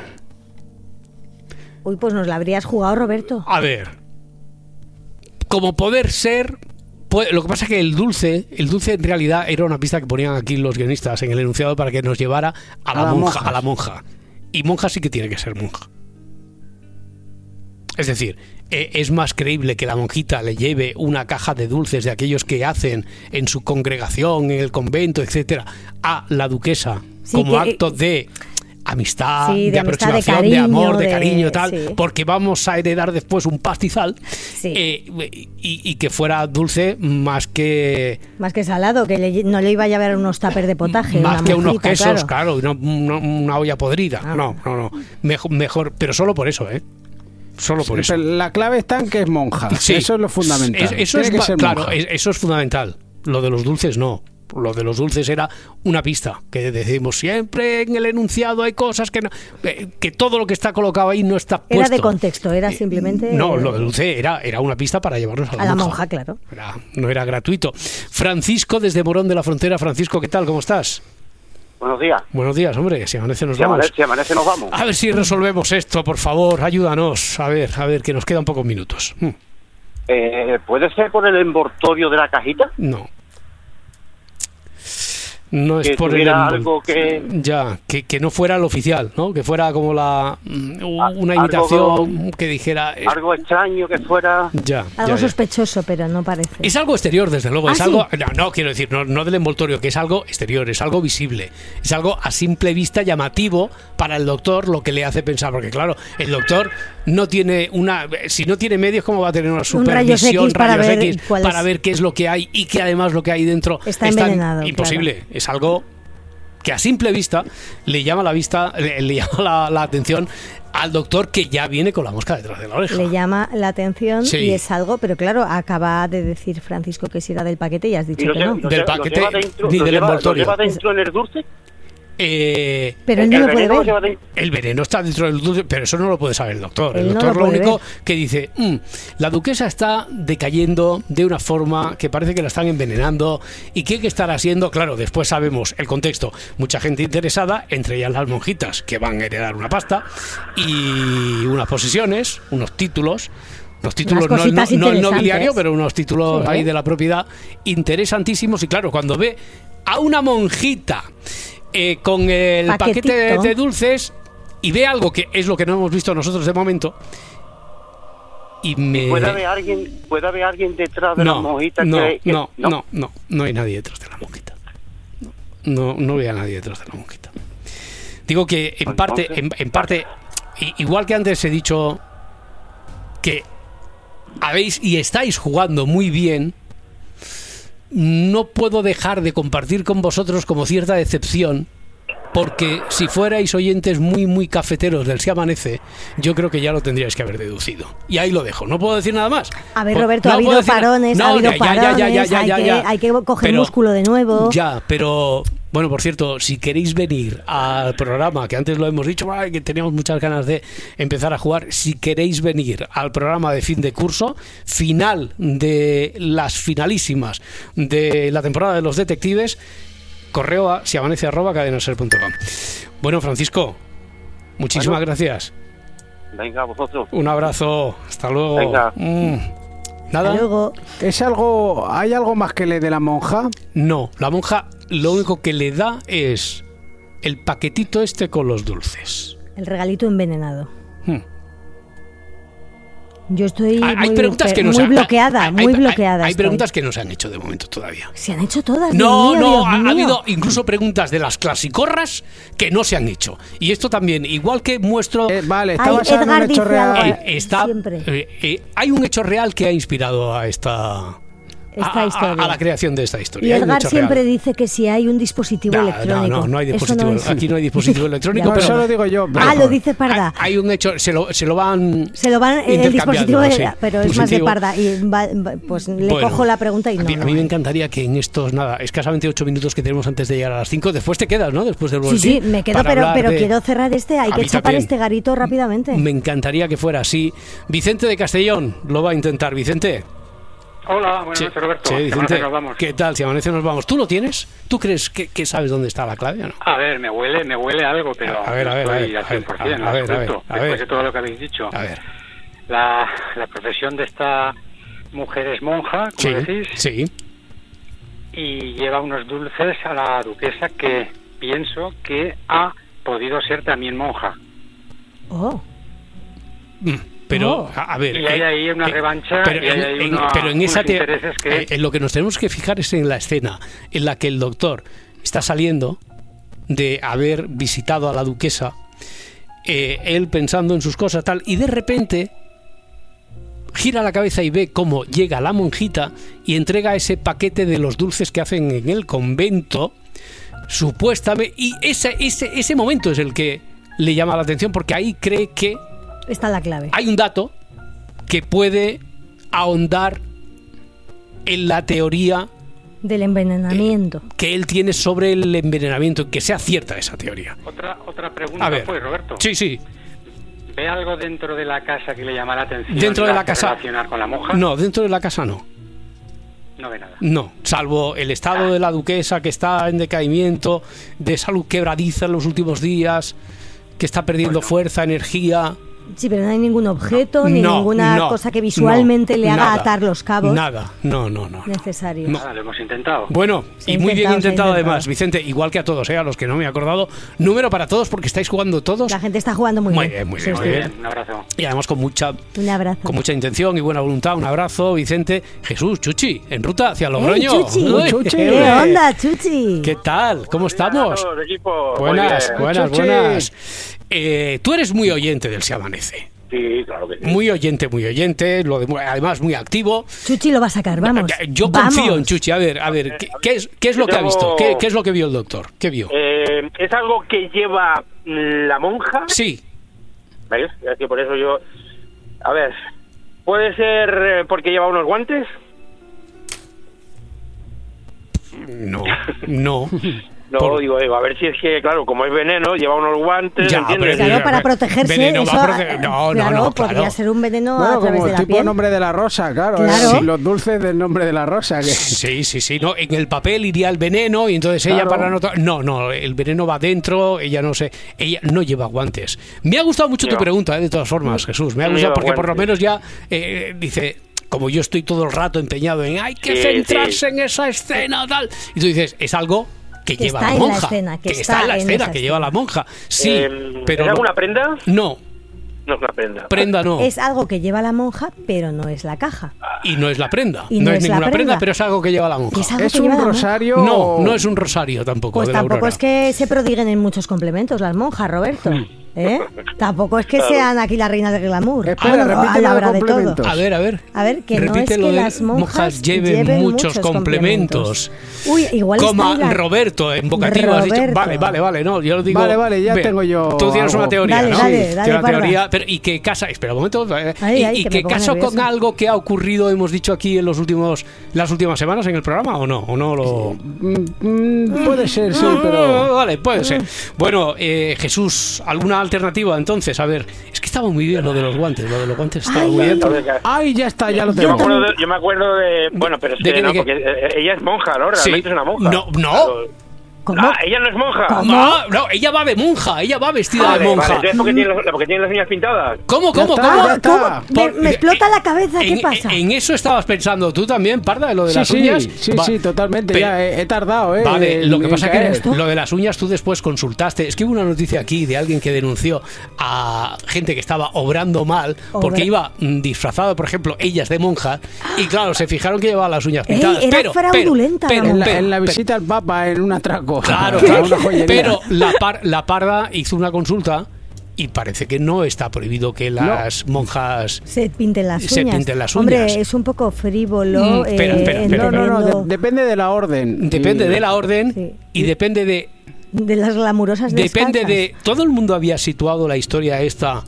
Uy, pues nos la habrías jugado, Roberto. a ver. Como poder ser... puede- lo que pasa es que el dulce, el dulce en realidad era una pista que ponían aquí los guionistas en el enunciado para que nos llevara a la A las monja, monjas. a la monja. Y monja sí que tiene que ser monja. Es decir, eh, es más creíble que la monjita le lleve una caja de dulces de aquellos que hacen en su congregación, en el convento, etcétera, a la duquesa Sí, como que- acto de amistad, Sí, de, de amistad, de aproximación, de, cariño, amor, de, de- cariño, tal, sí. porque vamos a heredar después un pastizal Sí. eh, y, y que fuera dulce más que Más que salado, que le- no le iba a llevar unos tuppers de potaje. más una que unos monjita, quesos, claro. claro, una, una- una olla podrida. Ah. No, no, no. Mejor, mejor, pero solo por eso, ¿eh? Solo por eso. Pero la clave está en que es monja. Sí. Eso es lo fundamental. Es- eso Tiene es que va- ser claro, monja. es- eso es fundamental. Lo de los dulces no. Lo de los dulces era una pista que decimos siempre en el enunciado hay cosas que no, eh, que todo lo que está colocado ahí no está puesto. Era de contexto, era simplemente... No, lo de dulce era, era una pista para llevarnos a la, A la monja, claro. Era- no era gratuito. Francisco desde Morón de la Frontera. Francisco, ¿qué tal? ¿Cómo estás? Buenos días. Buenos días, hombre. Si amanece nos Si vamos. amanece, si amanece nos vamos. A ver si resolvemos esto, por favor. Ayúdanos. A ver, a ver, que nos quedan pocos minutos. Mm, Eh, ¿Puede ser por el envoltorio de la cajita? No. No es Que por el tuviera envol- algo que- Ya, que, que no fuera el oficial, ¿no? Que fuera como la mm, una algo- imitación que dijera... es- Algo extraño que fuera... Ya, Algo ya, ya. sospechoso, pero no parece. Es algo exterior, desde luego. ¿Ah, es sí? algo. No, no, quiero decir, no, no del envoltorio, que es algo exterior, es algo visible. Es algo a simple vista llamativo para el doctor, lo que le hace pensar. Porque, claro, el doctor no tiene una. Si no tiene medios, ¿cómo va a tener una Un rayos supervisión, X para rayos ver X, cuál para es. ver qué es lo que hay y que además lo que hay dentro Está es tan envenenado, imposible? Es algo que a simple vista le llama la vista, le, le llama la, la atención al doctor, que ya viene con la mosca detrás de la oreja. Le llama la atención Sí. y es algo, pero claro, acaba de decir Francisco que si era del paquete y has dicho Y lo que lle- no. lo Del lle- lo paquete lleva dentro- ni lo del lleva- envoltorio. ¿Lo lleva dentro en el dulce? Eh, Pero él no El lo puede veneno lo ver. lleva dentro- El veneno está dentro del dulce, pero eso no lo puede saber el doctor. Él El no doctor lo lo, puede único ver. que dice, "Mm, la duquesa está decayendo de una forma que parece que la están envenenando y que que estará haciendo". Claro, después sabemos el contexto. Mucha gente interesada, entre ellas las monjitas, que van a heredar una pasta y unas posesiones, unos títulos. Unos títulos, Unas no, el no, cositas no el interesantes. nobiliario, pero unos títulos Sí. ahí de la propiedad interesantísimos. Y claro, cuando ve a una monjita eh, con el paquete de, Paquetito. de dulces y ve algo que es lo que no hemos visto nosotros de momento, y me... ¿Puede haber alguien, puede haber alguien detrás de no, la monjita no, que, que- no, no, no, no hay nadie detrás de la monjita. No, no veo a nadie detrás de la monjita. Digo que en parte, en, en parte, i- igual que antes he dicho que habéis y estáis jugando muy bien, no puedo dejar de compartir con vosotros como cierta decepción, porque si fuerais oyentes muy muy cafeteros del Si Amanece, yo creo que ya lo tendríais que haber deducido. Y ahí lo dejo, no puedo decir nada más. A ver, Pues, Roberto, no ha habido puedo decir- parones, No, ha habido ya, ya, ya, parones, ya, ya, hay, ya, que, ya. hay que coger Pero- músculo de nuevo. Ya, pero Bueno, por cierto, si queréis venir al programa, que antes lo hemos dicho, ay, que teníamos muchas ganas de empezar a jugar, si queréis venir al programa de fin de curso, final de las finalísimas de la temporada de los detectives, correo a siamanece arroba cadenaser punto com. Bueno, Francisco, muchísimas bueno. gracias. Venga, vosotros. Un abrazo, hasta luego. Venga. Mm. Nada. Hasta luego. ¿Es algo, ¿Hay algo más que le dé la monja? No, la monja lo único que le da es el paquetito este con los dulces. El regalito envenenado. Hmm. Yo estoy hay, muy, hay preguntas que no muy se han, bloqueada, hay, muy hay, bloqueada. Hay, hay estoy. preguntas que no se han hecho de momento todavía. Se han hecho todas. No, mío, no, Dios ha, mío. ha habido incluso preguntas de las clasicorras que no se han hecho. Y esto también, igual que muestro... Eh, vale, está basado en un hecho real. Eh, está, eh, eh, hay un hecho real que ha inspirado a esta... Esta a, historia. A, a la creación de esta historia. Y Edgar siempre real. dice que si hay un dispositivo no, electrónico. No, no, no hay dispositivo. No es... Aquí no hay dispositivo electrónico. No, pero eso lo digo yo. Pero... Ah, lo dice Parda. Hay, hay un hecho, se lo, se lo van. Se lo van el dispositivo, sí, pero es más de Parda. Y va, pues le bueno, cojo la pregunta y no. A mí, no a mí me encantaría que en estos, nada, escasamente ocho minutos que tenemos antes de llegar a las cinco, después te quedas, ¿no? Después del boletín. Sí, sí, me quedo, pero, pero de... quiero cerrar este. Hay a que chapar también. este garito rápidamente. Me encantaría que fuera así. Vicente de Castellón lo va a intentar. Vicente. Hola, buenas noches, Roberto. Che, Vicente, nos vamos. ¿qué tal? Si amanece nos vamos. ¿Tú lo tienes? ¿Tú crees que, que sabes dónde está la clave o no? A ver, me huele, me huele algo, pero a ver, a ver, no a estoy ver, al cien por ciento, a ver, a ver, a ver, después a ver. de todo lo que habéis dicho. A ver. La, la profesión de esta mujer es monja, como sí, decís. Sí. Y lleva unos dulces a la duquesa que pienso que ha podido ser también monja. Oh. Mm. Pero, oh. a, a ver... Y hay ahí una eh, revancha pero, y hay en, ahí en, una, pero en esa te, intereses que... eh, en lo que nos tenemos que fijar es en la escena en la que el doctor está saliendo de haber visitado a la duquesa, eh, él pensando en sus cosas tal, y de repente gira la cabeza y ve cómo llega la monjita y entrega ese paquete de los dulces que hacen en el convento, supuestamente, y ese, ese, ese momento es el que le llama la atención, porque ahí cree que está la clave. Hay un dato que puede ahondar en la teoría del envenenamiento eh, que él tiene sobre el envenenamiento, que sea cierta esa teoría. Otra otra pregunta, a ver, pues, Roberto. Sí, sí. ¿Ve algo dentro de la casa que le llama la atención? ¿Dentro de la casa? ¿Relacionar con la monja? No, dentro de la casa no. No ve nada. No, salvo el estado de la duquesa, que está en decaimiento, de salud quebradiza en los últimos días, que está perdiendo bueno. fuerza, energía. Sí, pero no hay ningún objeto no, ni no, ninguna no, cosa que visualmente no, le haga nada, atar los cabos. Nada, no, no, no. Necesario. Nada, lo hemos intentado. Bueno, se y muy bien intentado intentado. además, Vicente, igual que a todos, ¿eh? A los que no me he acordado. Número para todos porque estáis jugando todos. La gente está jugando muy, muy bien. bien. Muy sí, bien, sí, muy sí. bien. Un abrazo. Y además con mucha, Un abrazo. con mucha intención y buena voluntad. Un abrazo, Vicente. Jesús, Chuchi, en ruta hacia Logroño. ¡Hey, Chuchi! Uy, Chuchi. ¿Qué onda, Chuchi? ¿Qué tal? ¿Cómo estamos? Todos, equipo. Buenas, buenas, Chuchi. buenas. Eh, tú eres muy oyente del Se Amanece. Sí, claro que sí. Muy oyente, muy oyente, lo de, además muy activo. Chuchi lo va a sacar, vamos. Yo vamos. confío en Chuchi. A ver, a ver, ¿qué, qué es, qué es lo que ha visto? ¿Qué, ¿Qué es lo que vio el doctor? ¿Qué vio? Eh, ¿Es algo que lleva la monja? Sí. ¿Veis? Es que por eso yo... A ver, ¿puede ser porque lleva unos guantes? No, no. No, Por... digo, digo, a ver si es que, claro, como es veneno, lleva unos guantes, ya, ¿entiendes? Claro, pero, para protegerse, veneno eso, va a prote... no, claro, no, no, podría claro. ser un veneno bueno, a través como de el la tipo piel. nombre de la rosa, claro, claro. Sí. Los dulces del nombre de la rosa. Que... Sí, sí, sí, no, en el papel iría el veneno y entonces claro. ella para no... No, no, el veneno va dentro, ella no sé, ella no lleva guantes. Me ha gustado mucho no. tu pregunta, ¿eh? De todas formas, Jesús, me ha gustado no porque guantes. Por lo menos ya eh, dice... Como yo estoy todo el rato empeñado en hay que sí, centrarse sí. en esa escena, tal. Y tú dices, es algo que, que lleva la monja. La escena, que, que está, está en la escena, que escena. lleva la monja. Sí, eh, pero. ¿Es alguna prenda? No. No es una prenda. Prenda no. Es algo que lleva la monja, pero no es la caja. Y no es la prenda. Y no, no es, es ninguna prenda. prenda, pero es algo que lleva la monja. ¿Es, ¿Es un rosario? No, no es un rosario tampoco. Pues de tampoco Aurora. Es que se prodiguen en muchos complementos las monjas, Roberto. Mm. ¿Eh? Tampoco es que Claro. sean aquí las reinas del glamour. Espera, Bueno, repite a lo la de hora de todo. complementos. A ver, a ver. A ver, que no es Repite que lo de las monjas lleven, lleven muchos, muchos complementos. Uy, igual Coma está en la- Roberto, en vocativo has dicho. Roberto. Vale, vale, vale. No, yo lo digo. Vale, vale, ya Ve, tengo yo Tú tienes algo. una teoría, Dale, ¿no? dale, Tienes dale, una Parda. teoría, pero y que casa. Espera un momento. eh, Ay, y ay, y que que me pongo caso con nerviosa. algo que ha ocurrido, hemos dicho aquí en los últimos, las últimas semanas en el programa, ¿o no? ¿O no lo.? Mm, mm, puede ser, sí, Ah, pero... Vale, puede ser. Bueno, eh, Jesús, ¿alguna alternativa entonces? A ver, es que estaba muy bien lo de los guantes, lo de los guantes estaba Ay, muy bien. A ver, que- Ay, ya está, ya lo Yo me, tengo. acuerdo de, yo me acuerdo de... Bueno, pero es ¿De que qué, no, de qué? porque eh, ella es monja, ¿no? Sí. Realmente es una monja. No, no. Claro. ¿Cómo? Ah, ella no es monja. ¿Cómo? No, no, ella va de monja, ella va vestida Vale, de monja. vale, entonces porque tiene, los- porque tiene las uñas pintadas. ¿Cómo, Ya cómo, está, cómo? ya está. ¿Cómo? Me, Por- me explota la cabeza, ¿qué en, pasa? En eso estabas pensando tú también, Parda, de lo de Sí, las sí, uñas. sí, Va- sí, totalmente. Pero- ya he, he tardado, ¿eh? Vale, en- lo que en pasa es caer. que lo de las uñas tú después consultaste. Es que hubo una noticia aquí de alguien que denunció a gente que estaba obrando mal porque Obra- iba mm, disfrazado, por ejemplo, ellas de monjas y claro, se fijaron que llevaba las uñas Ey, pintadas. era pero, fraudulenta pero, la pero, En la, pero- en la pero- visita al Papa en un atraco. Claro, a claro. una joyería. Pero la, par- la Parda hizo una consulta y parece que no está prohibido que las monjas. Se pinten las uñas. Se pinten las Hombre, uñas. es un poco frívolo. Mm, espera, eh, espera, espera. No, no, no, entendiendo de- depende de la orden. Depende Y- de la orden Sí. y depende de. de las glamurosas Depende descalzas. de. Todo el mundo había situado la historia esta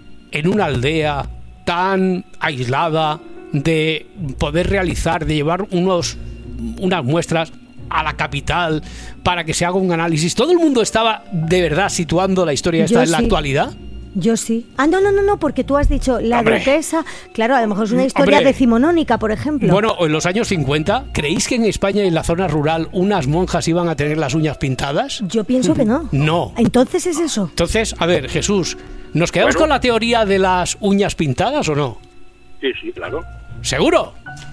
en una aldea tan aislada de poder realizar, de llevar unos unas muestras a la capital para que se haga un análisis. Todo el mundo estaba de verdad situando la historia esta Yo en la sí. actualidad. Yo sí. Ah, no, no, no, no, porque tú has dicho la Hombre. duquesa. Claro, a lo mejor es una historia Hombre. decimonónica, por ejemplo. Bueno, en los años cincuenta, ¿creéis que en España y en la zona rural unas monjas iban a tener las uñas pintadas? Yo pienso que no. No. Entonces es eso. Entonces, a ver, Jesús, ¿nos quedamos Bueno. con la teoría de las uñas pintadas o no? Sí, sí, claro. ¿Seguro?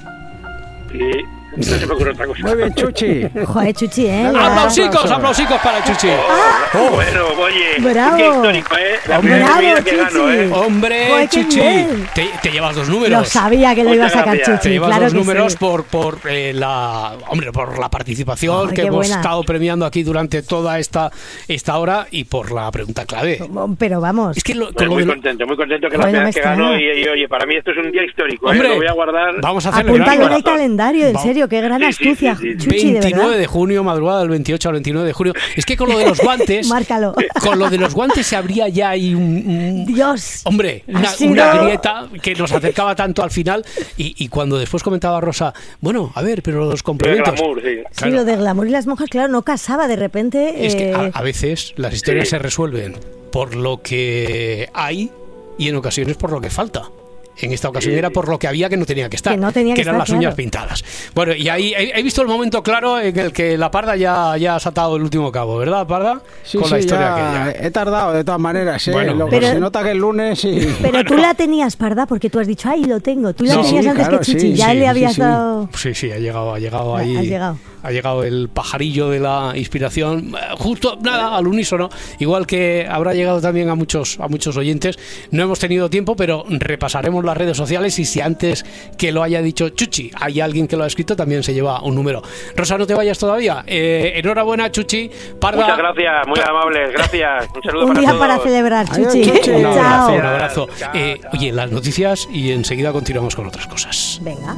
Sí, no se me ocurre otra cosa. Muy bien, Chuchi. Joder, Chuchi, ¿eh? Dale, La- ¡Aplausicos, aplauso. aplausicos para Chuchi! Oh, bueno, oye, Bravo. qué histórico, ¿eh? La Hombre. primera Bravo, comida que gano, Chuchi. ¿eh? ¡Hombre, Joder, qué Chuchi! bien. Te, te llevas dos números. Lo sabía que lo Muchas iba a sacar gracias. Te Chuchi. llevas Claro los que números sí. por por eh, la hombre por la participación Ay, que qué hemos buena. estado premiando aquí durante toda esta esta hora y por la pregunta clave. Pero vamos. Es que lo, con Pues lo muy de lo- contento, muy contento que Joder, la no primera me vez que extraña. gano y, y, oye, para mí esto es un día histórico, ¿eh? Hombre, Lo voy a guardar. vamos a celebrar. Apúntalo en el calendario, en Va- serio, qué gran Sí, sí, astucia, sí, sí. Chuchi, de veintinueve verdad. de junio, madrugada del veintiocho al veintinueve de junio. Es que con lo de los guantes, Márcalo. con lo de los guantes se abría ya ahí un, un- Dios. hombre, Ha una, sido- una grieta que nos acercaba tanto al final y, y cuando después comentaba Rosa, bueno, a ver, pero los De complementos. glamour, sí. Sí, Claro. lo de glamour y las monjas, claro, no casaba de repente. Es que eh, a, a veces las historias Sí. se resuelven por lo que hay y en ocasiones por lo que falta. En esta ocasión Sí. era por lo que había que no tenía que estar, Que no tenía que eran estar, las uñas claro. pintadas. Bueno, y ahí he, he visto el momento claro en el que la Parda ya, ya ha saltado el último cabo, ¿verdad, Parda? Sí, Con sí, la historia ya aquella. he tardado de todas maneras, ¿eh? Bueno. Lo- Pero- se nota que el lunes y... Pero tú la tenías, Parda, porque tú has dicho, ay, lo tengo. Tú la No, tenías sí, antes claro, que Chuchi, sí, ya sí, le sí, habías sí. dado. Sí, sí, ha llegado, ha llegado Ha- ahí. ha llegado. Ha llegado el pajarillo de la inspiración, eh, justo, nada, al unísono. Igual que habrá llegado también a muchos, a muchos oyentes. No hemos tenido tiempo, pero repasaremos las redes sociales y si antes que lo haya dicho Chuchi hay alguien que lo ha escrito, también se lleva un número. Rosa, no te vayas todavía. Eh, enhorabuena, Chuchi. Parda, Muchas gracias, muy amables, gracias. Un saludo Un para día todos. para celebrar, Adiós, Chuchi. Chuchi. un abrazo, Chao. un abrazo. Eh, oye, las noticias y enseguida continuamos con otras cosas. Venga.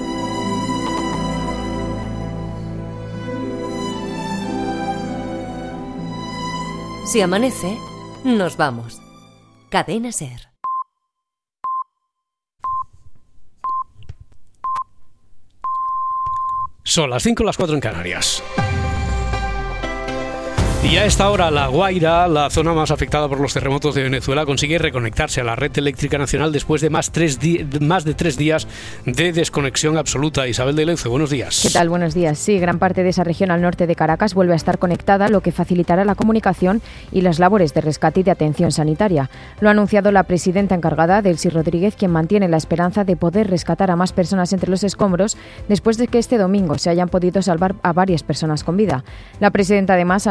Si amanece, nos vamos. Cadena Ser. Son las cinco, las cuatro en Canarias. Y a esta hora La Guaira, la zona más afectada por los terremotos de Venezuela, consigue reconectarse a la red eléctrica nacional después de más, tres di- más de tres días de desconexión absoluta. Isabel de Leuce, buenos días. ¿Qué tal? Buenos días. Sí, gran parte de esa región al norte de Caracas vuelve a estar conectada, lo que facilitará la comunicación y las labores de rescate y de atención sanitaria. Lo ha anunciado la presidenta encargada, Delcy Rodríguez, quien mantiene la esperanza de poder rescatar a más personas entre los escombros después de que este domingo se hayan podido salvar a varias personas con vida. La presidenta además ha anunciado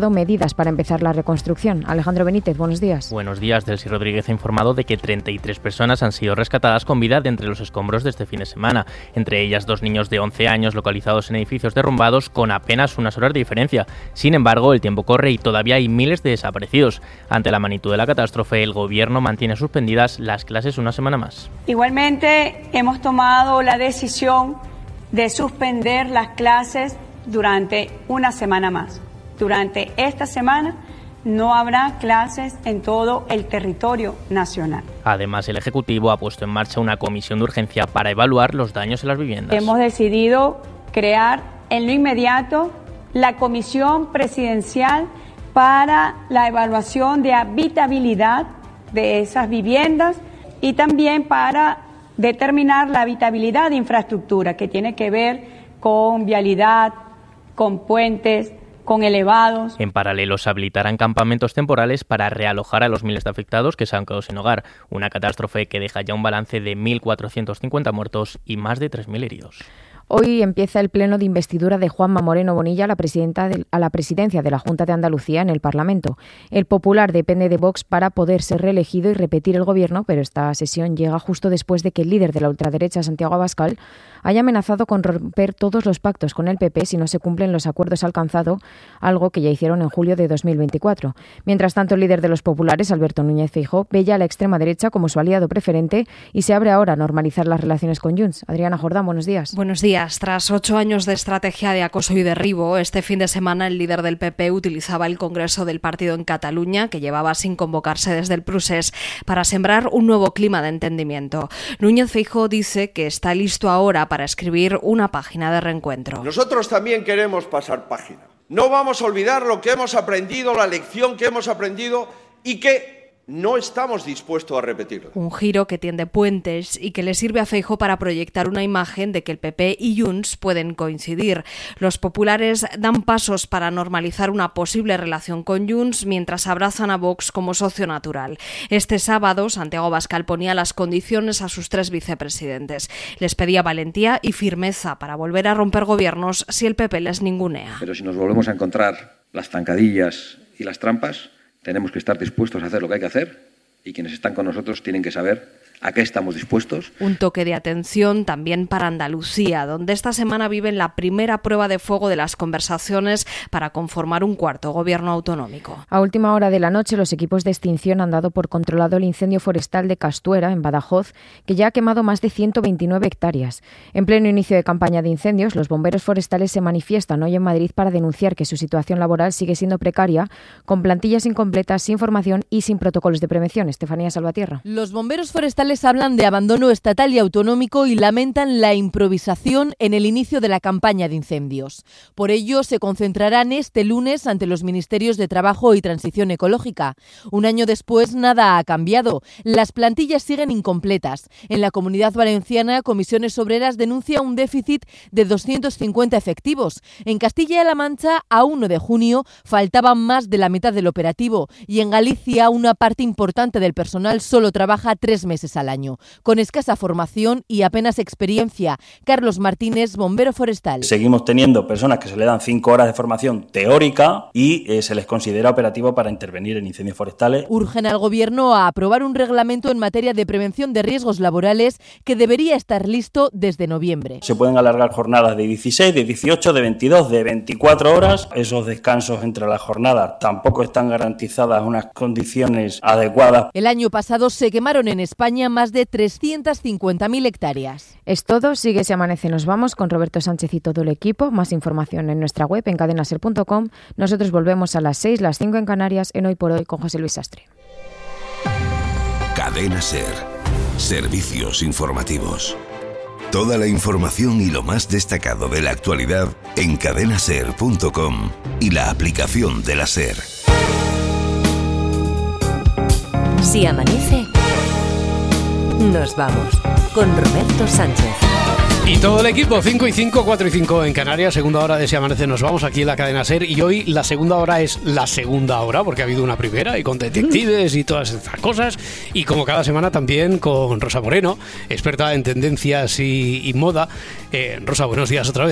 anunciado medidas para empezar la reconstrucción. Alejandro Benítez, buenos días. Buenos días. Delcy Rodríguez ha informado de que treinta y tres personas han sido rescatadas con vida de entre los escombros de este fin de semana. Entre ellas dos niños de once años localizados en edificios derrumbados con apenas unas horas de diferencia. Sin embargo, el tiempo corre y todavía hay miles de desaparecidos. Ante la magnitud de la catástrofe, el gobierno mantiene suspendidas las clases una semana más. Igualmente, hemos tomado la decisión de suspender las clases durante una semana más. Durante esta semana no habrá clases en todo el territorio nacional. Además, el Ejecutivo ha puesto en marcha una comisión de urgencia para evaluar los daños en las viviendas. Hemos decidido crear en lo inmediato la Comisión Presidencial para la evaluación de habitabilidad de esas viviendas y también para determinar la habitabilidad de infraestructura que tiene que ver con vialidad, con puentes, con elevados. En paralelo, se habilitarán campamentos temporales para realojar a los miles de afectados que se han quedado sin hogar. Una catástrofe que deja ya un balance de mil cuatrocientos cincuenta muertos y más de tres mil heridos. Hoy empieza el pleno de investidura de Juanma Moreno Bonilla a la, presidenta de, a la presidencia de la Junta de Andalucía en el Parlamento. El Popular depende de Vox para poder ser reelegido y repetir el gobierno, pero esta sesión llega justo después de que el líder de la ultraderecha, Santiago Abascal, haya amenazado con romper todos los pactos con el P P si no se cumplen los acuerdos alcanzados, algo que ya hicieron en julio de dos mil veinticuatro. Mientras tanto, el líder de los populares, Alberto Núñez Feijóo, ve ya a la extrema derecha como su aliado preferente y se abre ahora a normalizar las relaciones con Junts. Adriana Jordán, buenos días. Buenos días. Tras ocho años de estrategia de acoso y derribo, este fin de semana el líder del P P utilizaba el Congreso del partido en Cataluña, que llevaba sin convocarse desde el procés, para sembrar un nuevo clima de entendimiento. Núñez Feijóo dice que está listo ahora para escribir una página de reencuentro. Nosotros también queremos pasar página. No vamos a olvidar lo que hemos aprendido, la lección que hemos aprendido y que no estamos dispuestos a repetirlo. Un giro que tiende puentes y que le sirve a Feijóo para proyectar una imagen de que el P P y Junts pueden coincidir. Los populares dan pasos para normalizar una posible relación con Junts mientras abrazan a Vox como socio natural. Este sábado, Santiago Abascal ponía las condiciones a sus tres vicepresidentes. Les pedía valentía y firmeza para volver a romper gobiernos si el P P les ningunea. Pero si nos volvemos a encontrar las zancadillas y las trampas, tenemos que estar dispuestos a hacer lo que hay que hacer y quienes están con nosotros tienen que saber a qué estamos dispuestos. Un toque de atención también para Andalucía, donde esta semana viven la primera prueba de fuego de las conversaciones para conformar un cuarto gobierno autonómico. A última hora de la noche, los equipos de extinción han dado por controlado el incendio forestal de Castuera, en Badajoz, que ya ha quemado más de ciento veintinueve hectáreas. En pleno inicio de campaña de incendios, los bomberos forestales se manifiestan hoy en Madrid para denunciar que su situación laboral sigue siendo precaria, con plantillas incompletas, sin formación y sin protocolos de prevención. Estefanía Salvatierra. Los bomberos forestales hablan de abandono estatal y autonómico y lamentan la improvisación en el inicio de la campaña de incendios. Por ello, se concentrarán este lunes ante los Ministerios de Trabajo y Transición Ecológica. Un año después, nada ha cambiado. Las plantillas siguen incompletas. En la Comunidad Valenciana, Comisiones Obreras denuncia un déficit de doscientos cincuenta efectivos. En Castilla-La Mancha, a uno de junio, faltaban más de la mitad del operativo. Y en Galicia, una parte importante del personal solo trabaja tres meses al año, con escasa formación y apenas experiencia. Carlos Martínez, bombero forestal. Seguimos teniendo personas que se le dan cinco horas de formación teórica y eh, se les considera operativo para intervenir en incendios forestales. Urgen al Gobierno a aprobar un reglamento en materia de prevención de riesgos laborales que debería estar listo desde noviembre. Se pueden alargar jornadas de dieciséis, de dieciocho, de veintidós, de veinticuatro horas. Esos descansos entre las jornadas tampoco están garantizadas unas condiciones adecuadas. El año pasado se quemaron en España más de trescientas cincuenta mil hectáreas. Es todo, sigue Se Amanece, nos vamos con Roberto Sánchez y todo el equipo. Más información en nuestra web en cadena ser punto com. Nosotros volvemos a las seis, las cinco en Canarias, en Hoy por Hoy con José Luis Sastre. Cadena Ser. Servicios informativos. Toda la información y lo más destacado de la actualidad en cadena ser punto com y la aplicación de la SER. Si amanece, nos vamos con Roberto Sánchez. Y todo el equipo, cinco y cinco, cuatro y cinco en Canarias, segunda hora de Si Amanece nos vamos aquí en la cadena SER, y hoy la segunda hora es la segunda hora porque ha habido una primera y con detectives y todas estas cosas, y como cada semana también con Rosa Moreno, experta en tendencias y, y moda. Eh, Rosa, buenos días otra vez.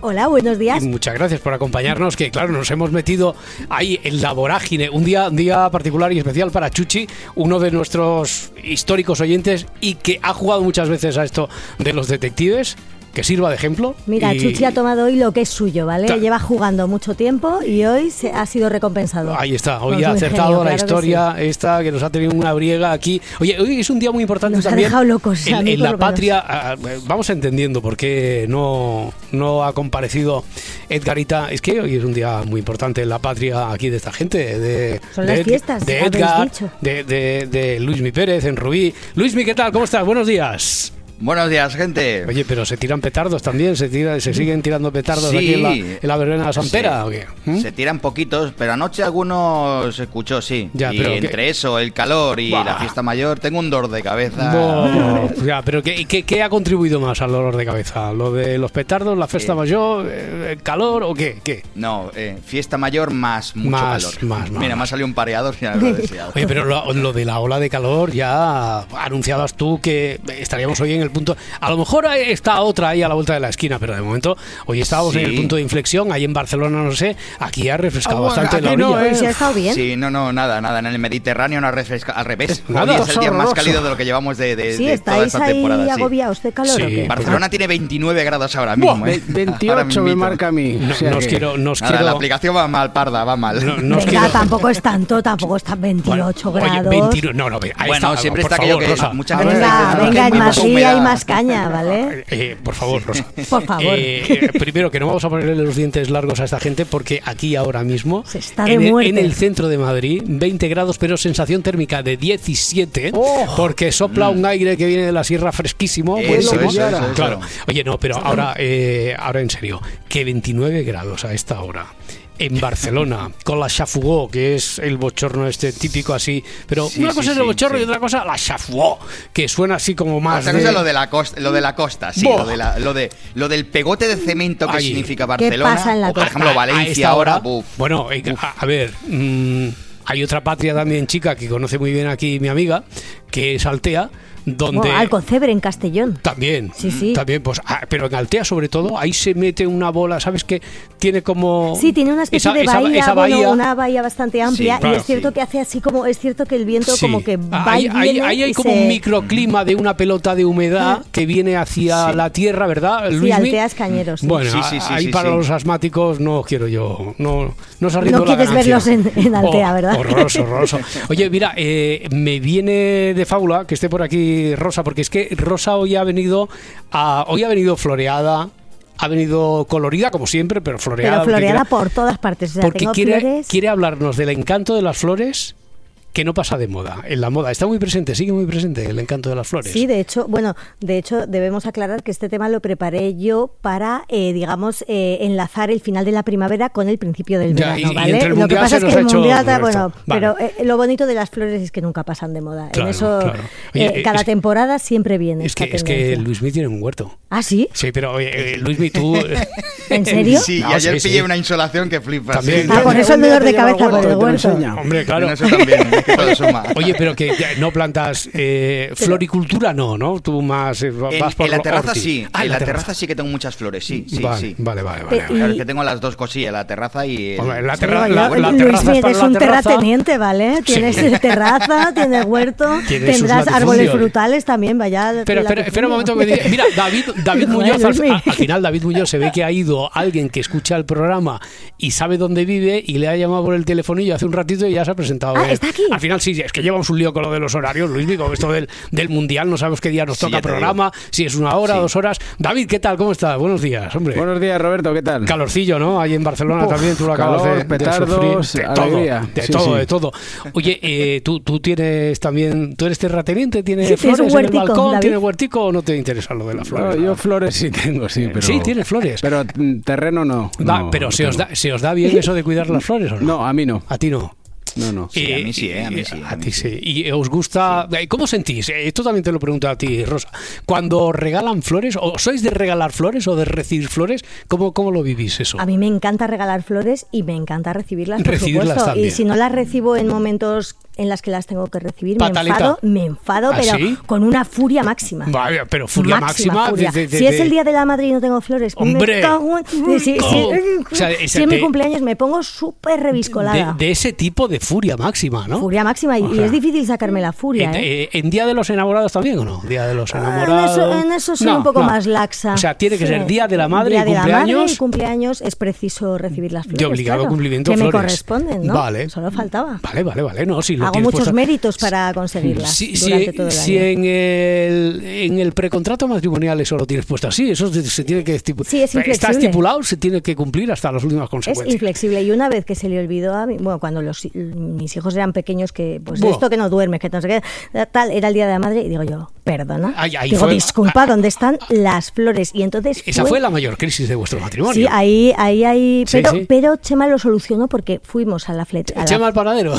Hola, buenos días. Y muchas gracias por acompañarnos, que claro, nos hemos metido ahí en la vorágine. Un día, un día particular y especial para Chuchi, uno de nuestros históricos oyentes y que ha jugado muchas veces a esto de los detectives. Que sirva de ejemplo. Mira, y... Chuchi ha tomado hoy lo que es suyo, ¿vale? Ta... Lleva jugando mucho tiempo y hoy se ha sido recompensado. Ahí está, hoy ha acertado ingenio, la claro historia que sí. esta que nos ha tenido una briega aquí. Oye, hoy es un día muy importante nos también. Ha dejado locos, en, en la patria, vamos entendiendo por qué no, no ha comparecido Edgarita. Es que hoy es un día muy importante en la patria aquí de esta gente. De, Son de las Ed, fiestas, de Edgar, de, de, de Luismi Pérez en Rubí. Luismi, ¿qué tal? ¿Cómo estás? Buenos días. Buenos días, gente. Oye, pero se tiran petardos también, se tira, se siguen tirando petardos sí, aquí en la, en la verbena de la Sampera, sí. ¿o qué? ¿Mm? Se tiran poquitos, pero anoche algunos se escuchó, sí. Ya, y pero entre ¿qué? eso, el calor y Buah. la fiesta mayor, tengo un dolor de cabeza. No, ya, pero ¿qué, qué, ¿qué ha contribuido más al dolor de cabeza? ¿Lo de los petardos, la fiesta eh, mayor, el calor o qué? ¿Qué? No, eh, fiesta mayor más mucho más, calor. Más, más, Mira, más. me ha salido un pareador. Ya lo deseado. Oye, pero lo, lo de la ola de calor ya anunciabas tú que estaríamos hoy en el punto. A lo mejor está otra ahí a la vuelta de la esquina, pero de momento hoy estábamos sí. en el punto de inflexión, ahí en Barcelona, no sé, aquí ha refrescado ah, bastante bueno, la orilla. No, ¿Sí ha estado bien? Sí, no, no, nada, nada, en el Mediterráneo no ha refrescado, al revés, nada, hoy es el día más cálido de lo que llevamos de, de, sí, de toda esta temporada. Sí, estáis ahí agobiados de calor, sí. ¿o qué? Barcelona tiene veintinueve grados ahora mismo, Buah, ¿eh? veintiocho me marca a mí. No, o sea nos que... quiero, nos Nada, quiero... la aplicación va mal, parda, va mal. No, nos Venga, quiero... tampoco es tanto, tampoco está veintiocho bueno, grados. Oye, veintinueve, no, no, ahí bueno, está, siempre por está favor, aquello que Rosa. mucha gente venga, dice, venga, no, hay más humedad. ría y más caña, ¿vale? Eh, por favor, Rosa. Por favor. Eh, primero, que no vamos a ponerle los dientes largos a esta gente porque aquí ahora mismo, se está de en, el, muerte. en el centro de Madrid, veinte grados, pero sensación térmica de diecisiete, oh. porque sopla mm. un aire que viene de la sierra fresquísimo. Eso, eso, eso, eso, claro. Oye, no, pero ahora, eh, ahora en serio, que veintinueve grados a esta hora. En Barcelona, con la chafugó, que es el bochorno este típico así, pero sí, una cosa sí, es el bochorno sí, y otra cosa la chafugó, que suena así como más otra de... cosa es lo de la costa, lo de la costa, sí, lo, de la, lo de lo del pegote de cemento que Ay, significa Barcelona, ¿qué pasa en la o por costa? ejemplo Valencia ahora. Buf, bueno, a, a ver, mmm, hay otra patria también chica que conoce muy bien aquí mi amiga, que es Altea. Donde no, Alcocebre en Castellón. También, sí, sí. también, pues, ah, pero en Altea sobre todo, ahí se mete una bola, ¿sabes qué? Tiene como... Sí, tiene una especie esa, de bahía, esa, esa bahía. Bueno, una bahía bastante amplia, sí, claro, y es cierto sí. que hace así como, es cierto que el viento sí. como que va ahí, y viene. Ahí hay y como se... un microclima de una pelota de humedad sí. que viene hacia sí. la tierra, ¿verdad, sí, Luismi? Alteas Cañeros. Sí. Bueno, sí, sí, sí, ahí sí, para sí. los asmáticos no quiero yo, no, no os arriendo no la quieres ganancia. verlos en, en Altea, oh, ¿verdad? Horroroso, horroroso. Oye, mira, eh, me viene de fábula que esté por aquí Rosa, porque es que Rosa hoy ha venido a, hoy ha venido floreada, ha venido colorida como siempre, pero floreada. Pero floreada quiere, por todas partes. O sea, porque tengo quiere, flores... quiere hablarnos del encanto de las flores. Que no pasa de moda. En la moda está muy presente, sigue muy presente el encanto de las flores. Sí, de hecho, bueno, de hecho debemos aclarar que este tema lo preparé yo para, eh, digamos, eh, enlazar el final de la primavera con el principio del ya, verano, y, ¿vale? Y entre el lo que pasa es que el mundial, bueno, vale. pero eh, lo bonito de las flores es que nunca pasan de moda. Claro, en eso, claro. Oye, eh, cada es, temporada siempre viene. Es que, es que Luismi tiene un huerto. ¿Ah, sí? Sí, pero oye, Luismi, tú. ¿En serio? Sí, no, y ayer sí, pillé sí. una insolación que flipas. También. Ah, por eso el dolor de cabeza por el huerto. Hombre, claro. Eso también, es que todo suma. Oye, pero que no plantas eh, floricultura, no, ¿no? Tú más eh, vas en, por en la terraza orti. sí, ah, en la terraza. terraza sí que tengo muchas flores, sí, sí, vale, sí. Vale, vale, vale. Claro, es que tengo las dos cosillas, la terraza y el... Hombre, la, terra sí, la, la, la Luis, terraza es para eres la un terraza. terrateniente, ¿vale? Tienes sí. terraza, tienes huerto, ¿Tienes tendrás árboles frutales también, vaya. Pero espera, espera un momento que me diga, mira, David, David Muñoz, al, al final David Muñoz se ve que ha ido alguien que escucha el programa y sabe dónde vive y le ha llamado por el telefonillo hace un ratito y ya se ha presentado. Ah, él. ¿está aquí? Al final sí, es que llevamos un lío con lo de los horarios, Luis, con esto del, del mundial, no sabemos qué día nos sí, toca programa, digo. Si es una hora, sí. dos horas. David, ¿qué tal? ¿Cómo estás? Buenos días, hombre. Buenos días, Roberto, ¿qué tal? Calorcillo, ¿no? Ahí en Barcelona Uf, también tú lo acabas calor, de, petardos, de sufrir. De alegría. todo, de sí, todo, sí. de todo. Oye, eh, ¿tú, tú tienes también, tú eres terrateniente, tienes sí, flores un huertico, en el balcón, David. ¿tienes huertico o no te interesa lo de las flores? No, yo flores sí tengo, sí, pero... Sí, tienes flores. Pero terreno no. Va, no pero no ¿se os, da, ¿se os da bien eso de cuidar las flores o no? No, a mí no. ¿A ti no? No, no. Sí, eh, a mí sí, eh, a mí sí. A, a mí ti sí. sí. ¿Y os gusta? Sí. ¿Cómo sentís? Esto también te lo pregunto a ti, Rosa. Cuando regalan flores, ¿o sois de regalar flores o de recibir flores? ¿Cómo, cómo lo vivís eso? A mí me encanta regalar flores y me encanta recibirlas, por Recibirlas supuesto. también. Y si no las recibo en momentos en las que las tengo que recibir, Pataleta. me enfado, me enfado, ¿Ah, pero sí? con una furia máxima. Vaya, pero furia máxima. furia. De, de, de, si es el día de la madre y no tengo flores, ¡hombre! me cago en... Si, si, Oh. si, O sea, si ese es mi te- cumpleaños me pongo súper reviscolada. de, de ese tipo de furia máxima, ¿no? Furia máxima, y, O y sea, es difícil sacarme la furia, En, ¿eh? eh, ¿En Día de los Enamorados también o no? Día de los En Enamorados. eso, en eso soy No, un poco no. más laxa. O sea, tiene que Sí. ser Día de la Madre Día y de la madre cumpleaños. y cumpleaños es preciso recibir las flores. De obligado claro, cumplimiento que me flores. corresponden, ¿no? Vale. Solo faltaba. Vale, vale, vale. No, si lo Hago tienes muchos puesto- méritos para conseguirlas Si, si- durante todo el si año. en el, en el precontrato matrimonial eso lo tienes puesto así, eso se, se tiene que estipular. Sí, es Está inflexible. estipulado, se tiene que cumplir hasta las últimas Es consecuencias. inflexible, y una vez que se le olvidó a mí, bueno, cuando los, mis hijos eran pequeños, que pues Buah. esto que no duermes, que no sé qué, tal, era el día de la madre, y digo yo, perdona, Ay, ahí digo, fue- disculpa, ¿dónde están las flores? Y entonces Esa fue la mayor crisis de vuestro matrimonio. Sí, ahí, ahí, ahí, Sí, pero, sí. pero Chema lo solucionó porque fuimos a la flecha. Chema el panadero.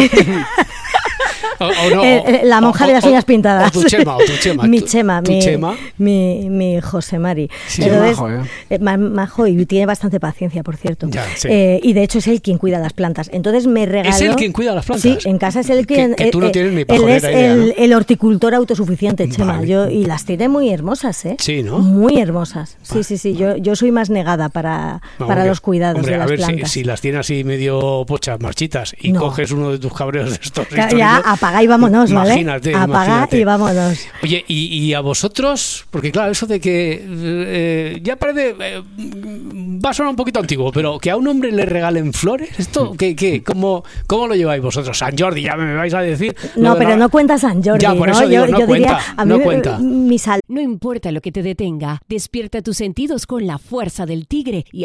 O- o no, Eh, eh, la monja o- de las o- uñas pintadas. o tu Chema, o tu Chema. Mi Tu- Chema, tu mi, Chema. mi, mi José Mari. Sí, Entonces, majo, ¿eh? eh, ma- majo, y tiene bastante paciencia, por cierto. Ya, sí. Eh, y de hecho es él quien cuida las plantas. Entonces me regaló... ¿Es él quien cuida las plantas? Sí, en casa es él quien... que tú no eh, tienes ni él pajolera es idea, el, ¿no? el horticultor autosuficiente, Chema. Vale. Yo, y las tiene muy hermosas, ¿eh? Sí, ¿no? Muy hermosas. Sí, sí, sí. Yo, yo soy más negada para, No, para hombre, los cuidados hombre, de a las ver si, plantas. si las tienes así medio pochas, marchitas, y No. coges uno de tus cabreos de estos. Ya, históricos, ya, apaga y vámonos, ¿vale? Imagínate, Apaga imagínate. y vámonos. Oye, y, y a vosotros, porque claro, eso de que eh, ya parece, eh, va a sonar un poquito antiguo, pero que a un hombre le regalen flores, ¿esto qué, qué? ¿Cómo, cómo lo lleváis vosotros? San Jordi, ya me vais a decir. No, lo de pero la- no cuenta San Jordi, Ya, por ¿no? eso digo, yo no yo cuenta, diría, a mí no me- cuenta. mi sal No importa lo que te detenga, despierta tus sentidos con la fuerza del tigre y